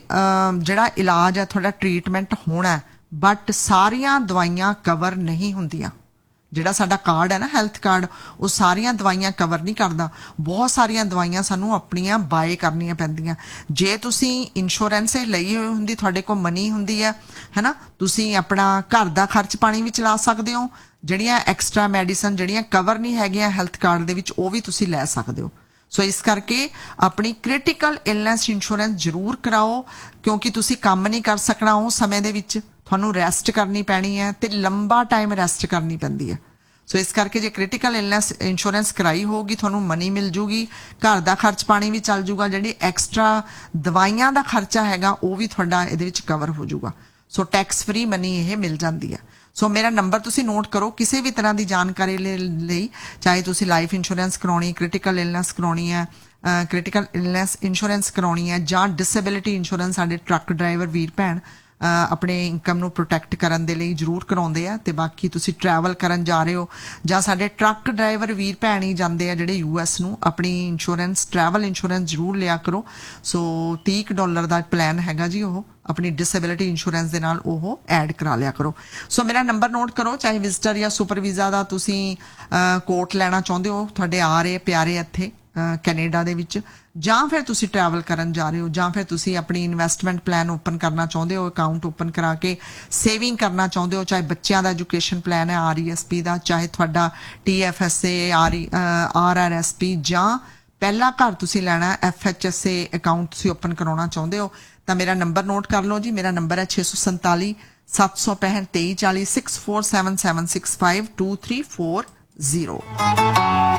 ਜਿਹੜਾ ਇਲਾਜ ਹੈ ਤੁਹਾਡਾ ਟ੍ਰੀਟਮੈਂਟ ਹੋਣਾ, ਬਟ ਸਾਰੀਆਂ ਦਵਾਈਆਂ ਕਵਰ ਨਹੀਂ ਹੁੰਦੀਆਂ। ਜਿਹੜਾ ਸਾਡਾ ਕਾਰਡ ਹੈ ਨਾ, ਹੈਲਥ ਕਾਰਡ, ਉਹ ਸਾਰੀਆਂ ਦਵਾਈਆਂ ਕਵਰ ਨਹੀਂ ਕਰਦਾ। ਬਹੁਤ ਸਾਰੀਆਂ ਦਵਾਈਆਂ ਸਾਨੂੰ ਆਪਣੀਆਂ ਬਾਏ ਕਰਨੀਆਂ ਪੈਂਦੀਆਂ। ਜੇ ਤੁਸੀਂ ਇੰਸ਼ੋਰੈਂਸ ਲਈ ਹੋਈ ਹੁੰਦੀ, ਤੁਹਾਡੇ ਕੋਲ ਮਨੀ ਹੁੰਦੀ ਹੈ ਹੈ ਨਾ, ਤੁਸੀਂ ਆਪਣਾ ਘਰ ਦਾ ਖਰਚ ਪਾਣੀ ਵੀ ਚਲਾ ਸਕਦੇ ਹੋ। ਜਿਹੜੀਆਂ ਐਕਸਟਰਾ ਮੈਡੀਸਨ ਜਿਹੜੀਆਂ ਕਵਰ ਨਹੀਂ ਹੈਗੀਆਂ ਹੈਲਥ ਕਾਰਡ ਦੇ ਵਿੱਚ, ਉਹ ਵੀ ਤੁਸੀਂ ਲੈ ਸਕਦੇ ਹੋ। ਸੋ ਇਸ ਕਰਕੇ ਆਪਣੀ ਕ੍ਰਿਟੀਕਲ ਇਲਨੈਸ ਇੰਸ਼ੋਰੈਂਸ ਜ਼ਰੂਰ ਕਰਾਓ, ਕਿਉਂਕਿ ਤੁਸੀਂ ਕੰਮ ਨਹੀਂ ਕਰ ਸਕਣਾ ਉਸ ਸਮੇਂ ਦੇ ਵਿੱਚ, ਤੁਹਾਨੂੰ ਰੈਸਟ ਕਰਨੀ ਪੈਣੀ ਹੈ ਤੇ ਲੰਬਾ ਟਾਈਮ ਰੈਸਟ ਕਰਨੀ ਪੈਂਦੀ ਹੈ। ਸੋ ਇਸ ਕਰਕੇ ਜੇ ਕ੍ਰਿਟੀਕਲ ਇਲਨੈਸ ਇੰਸ਼ੋਰੈਂਸ ਕਰਾਈ ਹੋਊਗੀ, ਤੁਹਾਨੂੰ ਮਨੀ ਮਿਲ ਜੂਗੀ, ਘਰ ਦਾ ਖਰਚ ਪਾਣੀ ਵੀ ਚੱਲ ਜੂਗਾ, ਜਿਹੜੀ ਐਕਸਟਰਾ ਦਵਾਈਆਂ ਦਾ ਖਰਚਾ ਹੈਗਾ ਉਹ ਵੀ ਤੁਹਾਡਾ ਇਹਦੇ ਵਿੱਚ ਕਵਰ ਹੋ ਜੂਗਾ। ਸੋ ਟੈਕਸ ਫਰੀ ਮਨੀ ਇਹ ਮਿਲ ਜਾਂਦੀ ਹੈ। ਸੋ ਮੇਰਾ ਨੰਬਰ ਤੁਸੀਂ ਨੋਟ ਕਰੋ, ਕਿਸੇ ਵੀ ਤਰ੍ਹਾਂ ਦੀ ਜਾਣਕਾਰੀ ਲਈ, ਚਾਹੇ ਤੁਸੀਂ ਲਾਈਫ ਇੰਸ਼ੋਰੈਂਸ ਕਰਾਉਣੀ, ਕ੍ਰਿਟੀਕਲ ਇਲਨੈਸ ਕਰਾਉਣੀ ਹੈ, ਕ੍ਰਿਟੀਕਲ ਇਲਨੈਸ ਇੰਸ਼ੋਰੈਂਸ ਕਰਾਉਣੀ ਹੈ, ਜਾਂ ਡਿਸੇਬਿਲਿਟੀ ਇੰਸ਼ੋਰੈਂਸ ਸਾਡੇ ਟਰੱਕ ਡਰਾਈਵਰ ਵੀਰ ਭੈਣ ਆਪਣੇ ਇਨਕਮ ਨੂੰ ਪ੍ਰੋਟੈਕਟ ਕਰਨ ਦੇ ਲਈ ਜ਼ਰੂਰ ਕਰਾਉਂਦੇ ਆ। ਤੇ ਬਾਕੀ ਤੁਸੀਂ ਟਰੈਵਲ ਕਰਨ ਜਾ ਰਹੇ ਹੋ, ਜਾਂ ਸਾਡੇ ਟਰੱਕ ਡਰਾਈਵਰ ਵੀਰ ਭੈਣ ਹੀ ਜਾਂਦੇ ਆ ਜਿਹੜੇ ਯੂ ਐਸ ਨੂੰ, ਆਪਣੀ ਇੰਸ਼ੋਰੈਂਸ, ਟਰੈਵਲ ਇੰਸ਼ੋਰੈਂਸ ਜ਼ਰੂਰ ਲਿਆ ਕਰੋ। ਸੋ ਤੀਹ ਡਾਲਰ ਦਾ ਪਲਾਨ ਹੈਗਾ ਜੀ, ਉਹ ਆਪਣੀ ਡਿਸੇਬਿਲਿਟੀ ਇੰਸ਼ੋਰੈਂਸ ਦੇ ਨਾਲ ਉਹ ਐਡ ਕਰਾ ਲਿਆ ਕਰੋ। ਸੋ ਮੇਰਾ ਨੰਬਰ ਨੋਟ ਕਰੋ, ਚਾਹੇ ਵਿਜ਼ਟਰ ਜਾਂ ਸੁਪਰ ਵੀਜ਼ਾ ਦਾ ਤੁਸੀਂ ਕੋਟ ਲੈਣਾ ਚਾਹੁੰਦੇ ਹੋ, ਤੁਹਾਡੇ ਆ ਰਹੇ ਪਿਆਰੇ ਇੱਥੇ ਕੈਨੇਡਾ ਦੇ ਵਿੱਚ, ਜਾਂ ਫਿਰ ਤੁਸੀਂ ਟਰੈਵਲ ਕਰਨ ਜਾ ਰਹੇ ਹੋ, ਜਾਂ ਫਿਰ ਤੁਸੀਂ ਆਪਣੀ ਇਨਵੈਸਟਮੈਂਟ ਪਲਾਨ ਓਪਨ ਕਰਨਾ ਚਾਹੁੰਦੇ ਹੋ, ਅਕਾਊਂਟ ਓਪਨ ਕਰਾ ਕੇ ਸੇਵਿੰਗ ਕਰਨਾ ਚਾਹੁੰਦੇ ਹੋ, ਚਾਹੇ ਬੱਚਿਆਂ ਦਾ ਐਜੂਕੇਸ਼ਨ ਪਲਾਨ ਹੈ ਆਰ ਈ ਐਸ ਪੀ ਦਾ, ਚਾਹੇ ਤੁਹਾਡਾ T F S A, R R R S P, ਜਾਂ ਪਹਿਲਾ ਘਰ ਤੁਸੀਂ ਲੈਣਾ F H S A account ਤੁਸੀਂ ਓਪਨ ਕਰਾਉਣਾ ਚਾਹੁੰਦੇ ਹੋ, ਤਾਂ ਮੇਰਾ ਨੰਬਰ ਨੋਟ ਕਰ ਲਓ ਜੀ। ਮੇਰਾ ਨੰਬਰ ਹੈ ਛੇ ਸੌ ਸੰਤਾਲੀ ਸੱਤ ਸੌ ਪੈਂਹਠ ਤੇਈ ਚਾਲੀ, six four seven seven six five two three four zero.